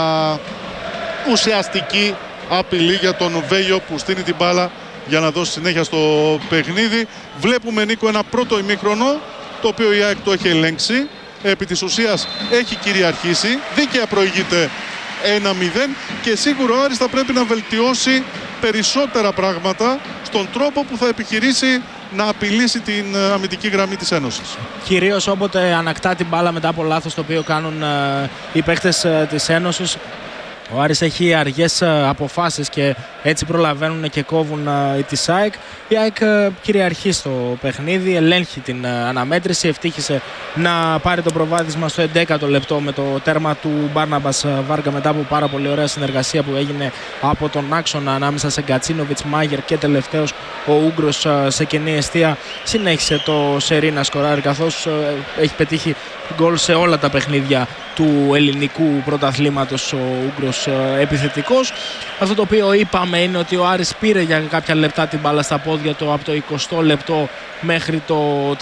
ουσιαστική απειλή για τον Βέγιο που στείνει την μπάλα για να δώσει συνέχεια στο παιχνίδι. Βλέπουμε, Νίκο, ένα πρώτο ημίχρονο το οποίο η ΑΕΚ το έχει ελέγξει, επί της ουσίας έχει κυριαρχήσει, δίκαια προηγείται 1-0 και σίγουρα ο Άρης θα πρέπει να βελτιώσει περισσότερα πράγματα στον τρόπο που θα επιχειρήσει να απειλήσει την αμυντική γραμμή της Ένωσης. Κυρίως όποτε ανακτά την μπάλα μετά από λάθος το οποίο κάνουν οι παίκτες της Ένωσης. Ο Άρης έχει αργές αποφάσεις και έτσι προλαβαίνουν και κόβουν τη ΑΕΚ. Η ΑΕΚ κυριαρχεί στο παιχνίδι, ελέγχει την αναμέτρηση, ευτύχησε να πάρει το προβάδισμα στο 11ο λεπτό με το τέρμα του Μπάρναμπας Βάργα μετά από πάρα πολύ ωραία συνεργασία που έγινε από τον άξονα ανάμεσα σε Γκατσίνοβιτς, Μάγερ και τελευταίος ο Ούγκρος σε κενή εστία. Συνέχισε το σερί να σκοράρει καθώς έχει πετύχει γκολ σε όλα τα παιχνίδια του ελληνικού πρωταθλήματος ο Ούγκρος επιθετικός. Αυτό το οποίο είπαμε είναι ότι ο Άρης πήρε για κάποια λεπτά την μπάλα στα πόδια του από το 20 λεπτό μέχρι το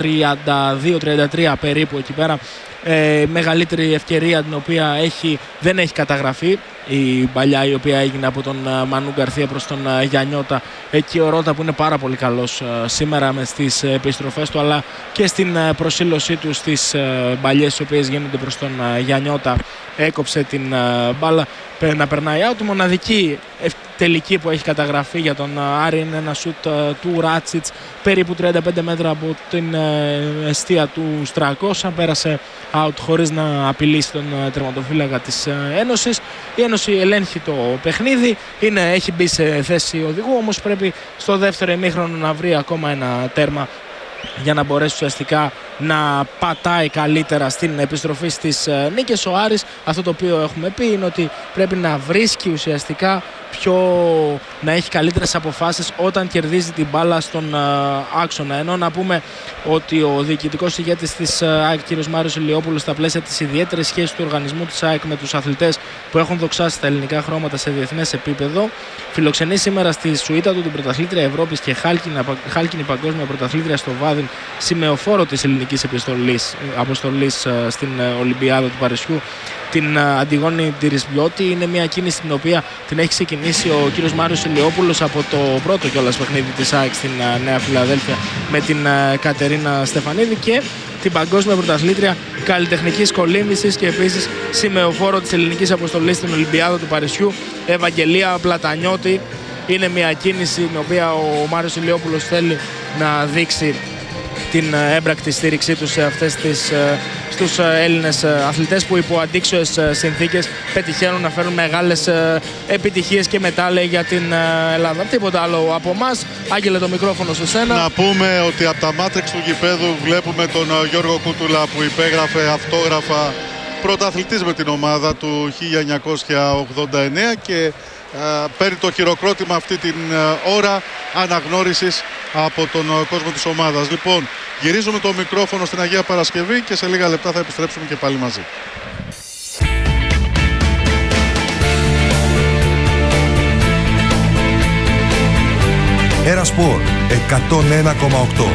32-33 περίπου εκεί πέρα. Μεγαλύτερη ευκαιρία την οποία δεν έχει καταγραφεί, η παλιά η οποία έγινε από τον Μανού Γκαρθία προς τον Γιαννιώτα. Εκεί ο Ρώτα που είναι πάρα πολύ καλός σήμερα με στις επιστροφές του αλλά και στην προσήλωσή του στις μπαλιές οι οποίες γίνονται προς τον Γιαννιώτα έκοψε την μπάλα να περνάει out. Η μοναδική τελική που έχει καταγραφεί για τον Άρη είναι ένα σουτ του Ράτσιτς περίπου 35 μέτρα από την εστία του Στρακώσα. Πέρασε out χωρίς να απειλήσει τον τερματοφύλακα της Ένωσης. Η Ένωση ελέγχει το παιχνίδι, έχει μπει σε θέση οδηγού, όμως πρέπει στο δεύτερο ημίχρονο να βρει ακόμα ένα τέρμα για να μπορέσει ουσιαστικά να πατάει καλύτερα στην επιστροφή στις νίκες. Ο Άρης, αυτό το οποίο έχουμε πει είναι ότι πρέπει να βρίσκει ουσιαστικά να έχει καλύτερες αποφάσεις όταν κερδίζει την μπάλα στον άξονα. Ενώ να πούμε ότι ο διοικητικός ηγέτης της ΑΕΚ, κ. Μάριος Ηλιόπουλος, στα πλαίσια της ιδιαίτερης σχέσης του οργανισμού της ΑΕΚ με τους αθλητές που έχουν δοξάσει τα ελληνικά χρώματα σε διεθνές επίπεδο, φιλοξενεί σήμερα στη σουίτα του την πρωταθλήτρια Ευρώπης και χάλκινη παγκόσμια πρωταθλήτρια στο Βάδιν, σημεοφόρο της ελληνικής αποστολής στην Ολυμπιάδα του Παρισιού, την Αντιγόνη Τυρισμπιώτη. Είναι μια κίνηση την οποία την έχει ξεκινήσει ο κύριος Μάριος Ηλιόπουλος από το πρώτο κιόλας παιχνίδι της ΑΕΚ στην Νέα Φιλαδέλφια με την Κατερίνα Στεφανίδη και την παγκόσμια πρωταθλήτρια καλλιτεχνικής κολύμβησης και επίσης σημεοφόρο της ελληνικής αποστολής στην Ολυμπιάδα του Παρισιού, Ευαγγελία Πλατανιώτη. Είναι μια κίνηση την οποία ο Μάριος Ηλιόπουλος θέλει να δείξει την έμπρακτη στήριξή του σε στους Έλληνες αθλητές που υπό αντίξωες συνθήκες πετυχαίνουν να φέρουν μεγάλες επιτυχίες και μετάλλια για την Ελλάδα. Τίποτα άλλο από εμάς. Άγγελε, το μικρόφωνο σε σένα. Να πούμε ότι από τα μάτρεξ του γηπέδου βλέπουμε τον Γιώργο Κούτουλα που υπέγραφε αυτόγραφα πρωταθλητής με την ομάδα του 1989 και παίρνει το χειροκρότημα αυτή την ώρα αναγνώρισης από τον κόσμο της ομάδας. Λοιπόν, γυρίζουμε το μικρόφωνο στην Αγία Παρασκευή και σε λίγα λεπτά θα επιστρέψουμε και πάλι μαζί. Ένα Σπορ 101,8.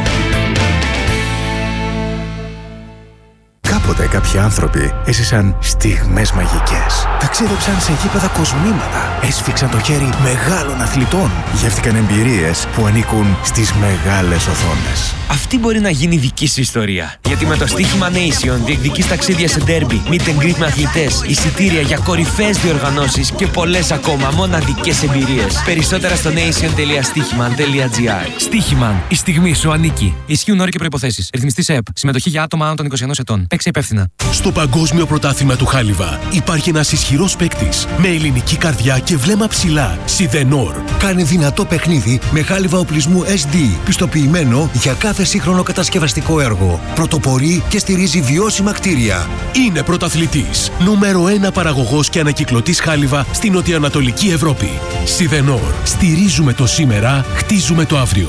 Κάποτε κάποιοι άνθρωποι έζησαν στιγμές μαγικές. Ταξίδεψαν σε γήπεδα κοσμήματα. Έσφιξαν το χέρι μεγάλων αθλητών. Γεύτηκαν εμπειρίες που ανήκουν στις μεγάλες οθόνες. Αυτή μπορεί να γίνει δική σου ιστορία. Γιατί με το στοίχημα Nation διεκδικείς ταξίδια σε ντέρμπι, meet and greet με αθλητές, εισιτήρια για κορυφαίες διοργανώσεις και πολλές ακόμα μοναδικές εμπειρίες. Περισσότερα στο nation.stichiman.gr. Στοίχημαν. Η στιγμή σου ανήκει. Ισχύουν όροι και προϋποθέσεις. Ρυθμιστής ΕΕΠ. Συμμετοχή για άτομα άνω των 21 ετών. Παίξε υπεύθυνα. Στο Παγκόσμιο Πρωτάθλημα του Χάλιβα υπάρχει ένας ισχυρός παίκτης με ελληνική καρδιά και βλέμμα ψηλά. Σιδενόρ. Κάνει δυνατό παιχνίδι με χάλιβα οπλισμού SD. Πιστοποιημένο για κάθε σύγχρονο κατασκευαστικό έργο. Πρωτοπορεί και στηρίζει βιώσιμα κτίρια. Είναι πρωταθλητής. Νούμερο 1 παραγωγός και ανακυκλωτής χάλιβα στην νοτιοανατολική Ευρώπη. Σιδενόρ. Στηρίζουμε το σήμερα, χτίζουμε το αύριο.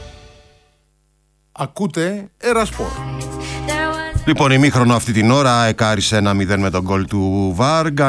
Ακούτε Ερασπορ. Λοιπόν, ημίχρονο αυτή την ώρα εκάρισε 1-0 με τον γκολ του Βάργα.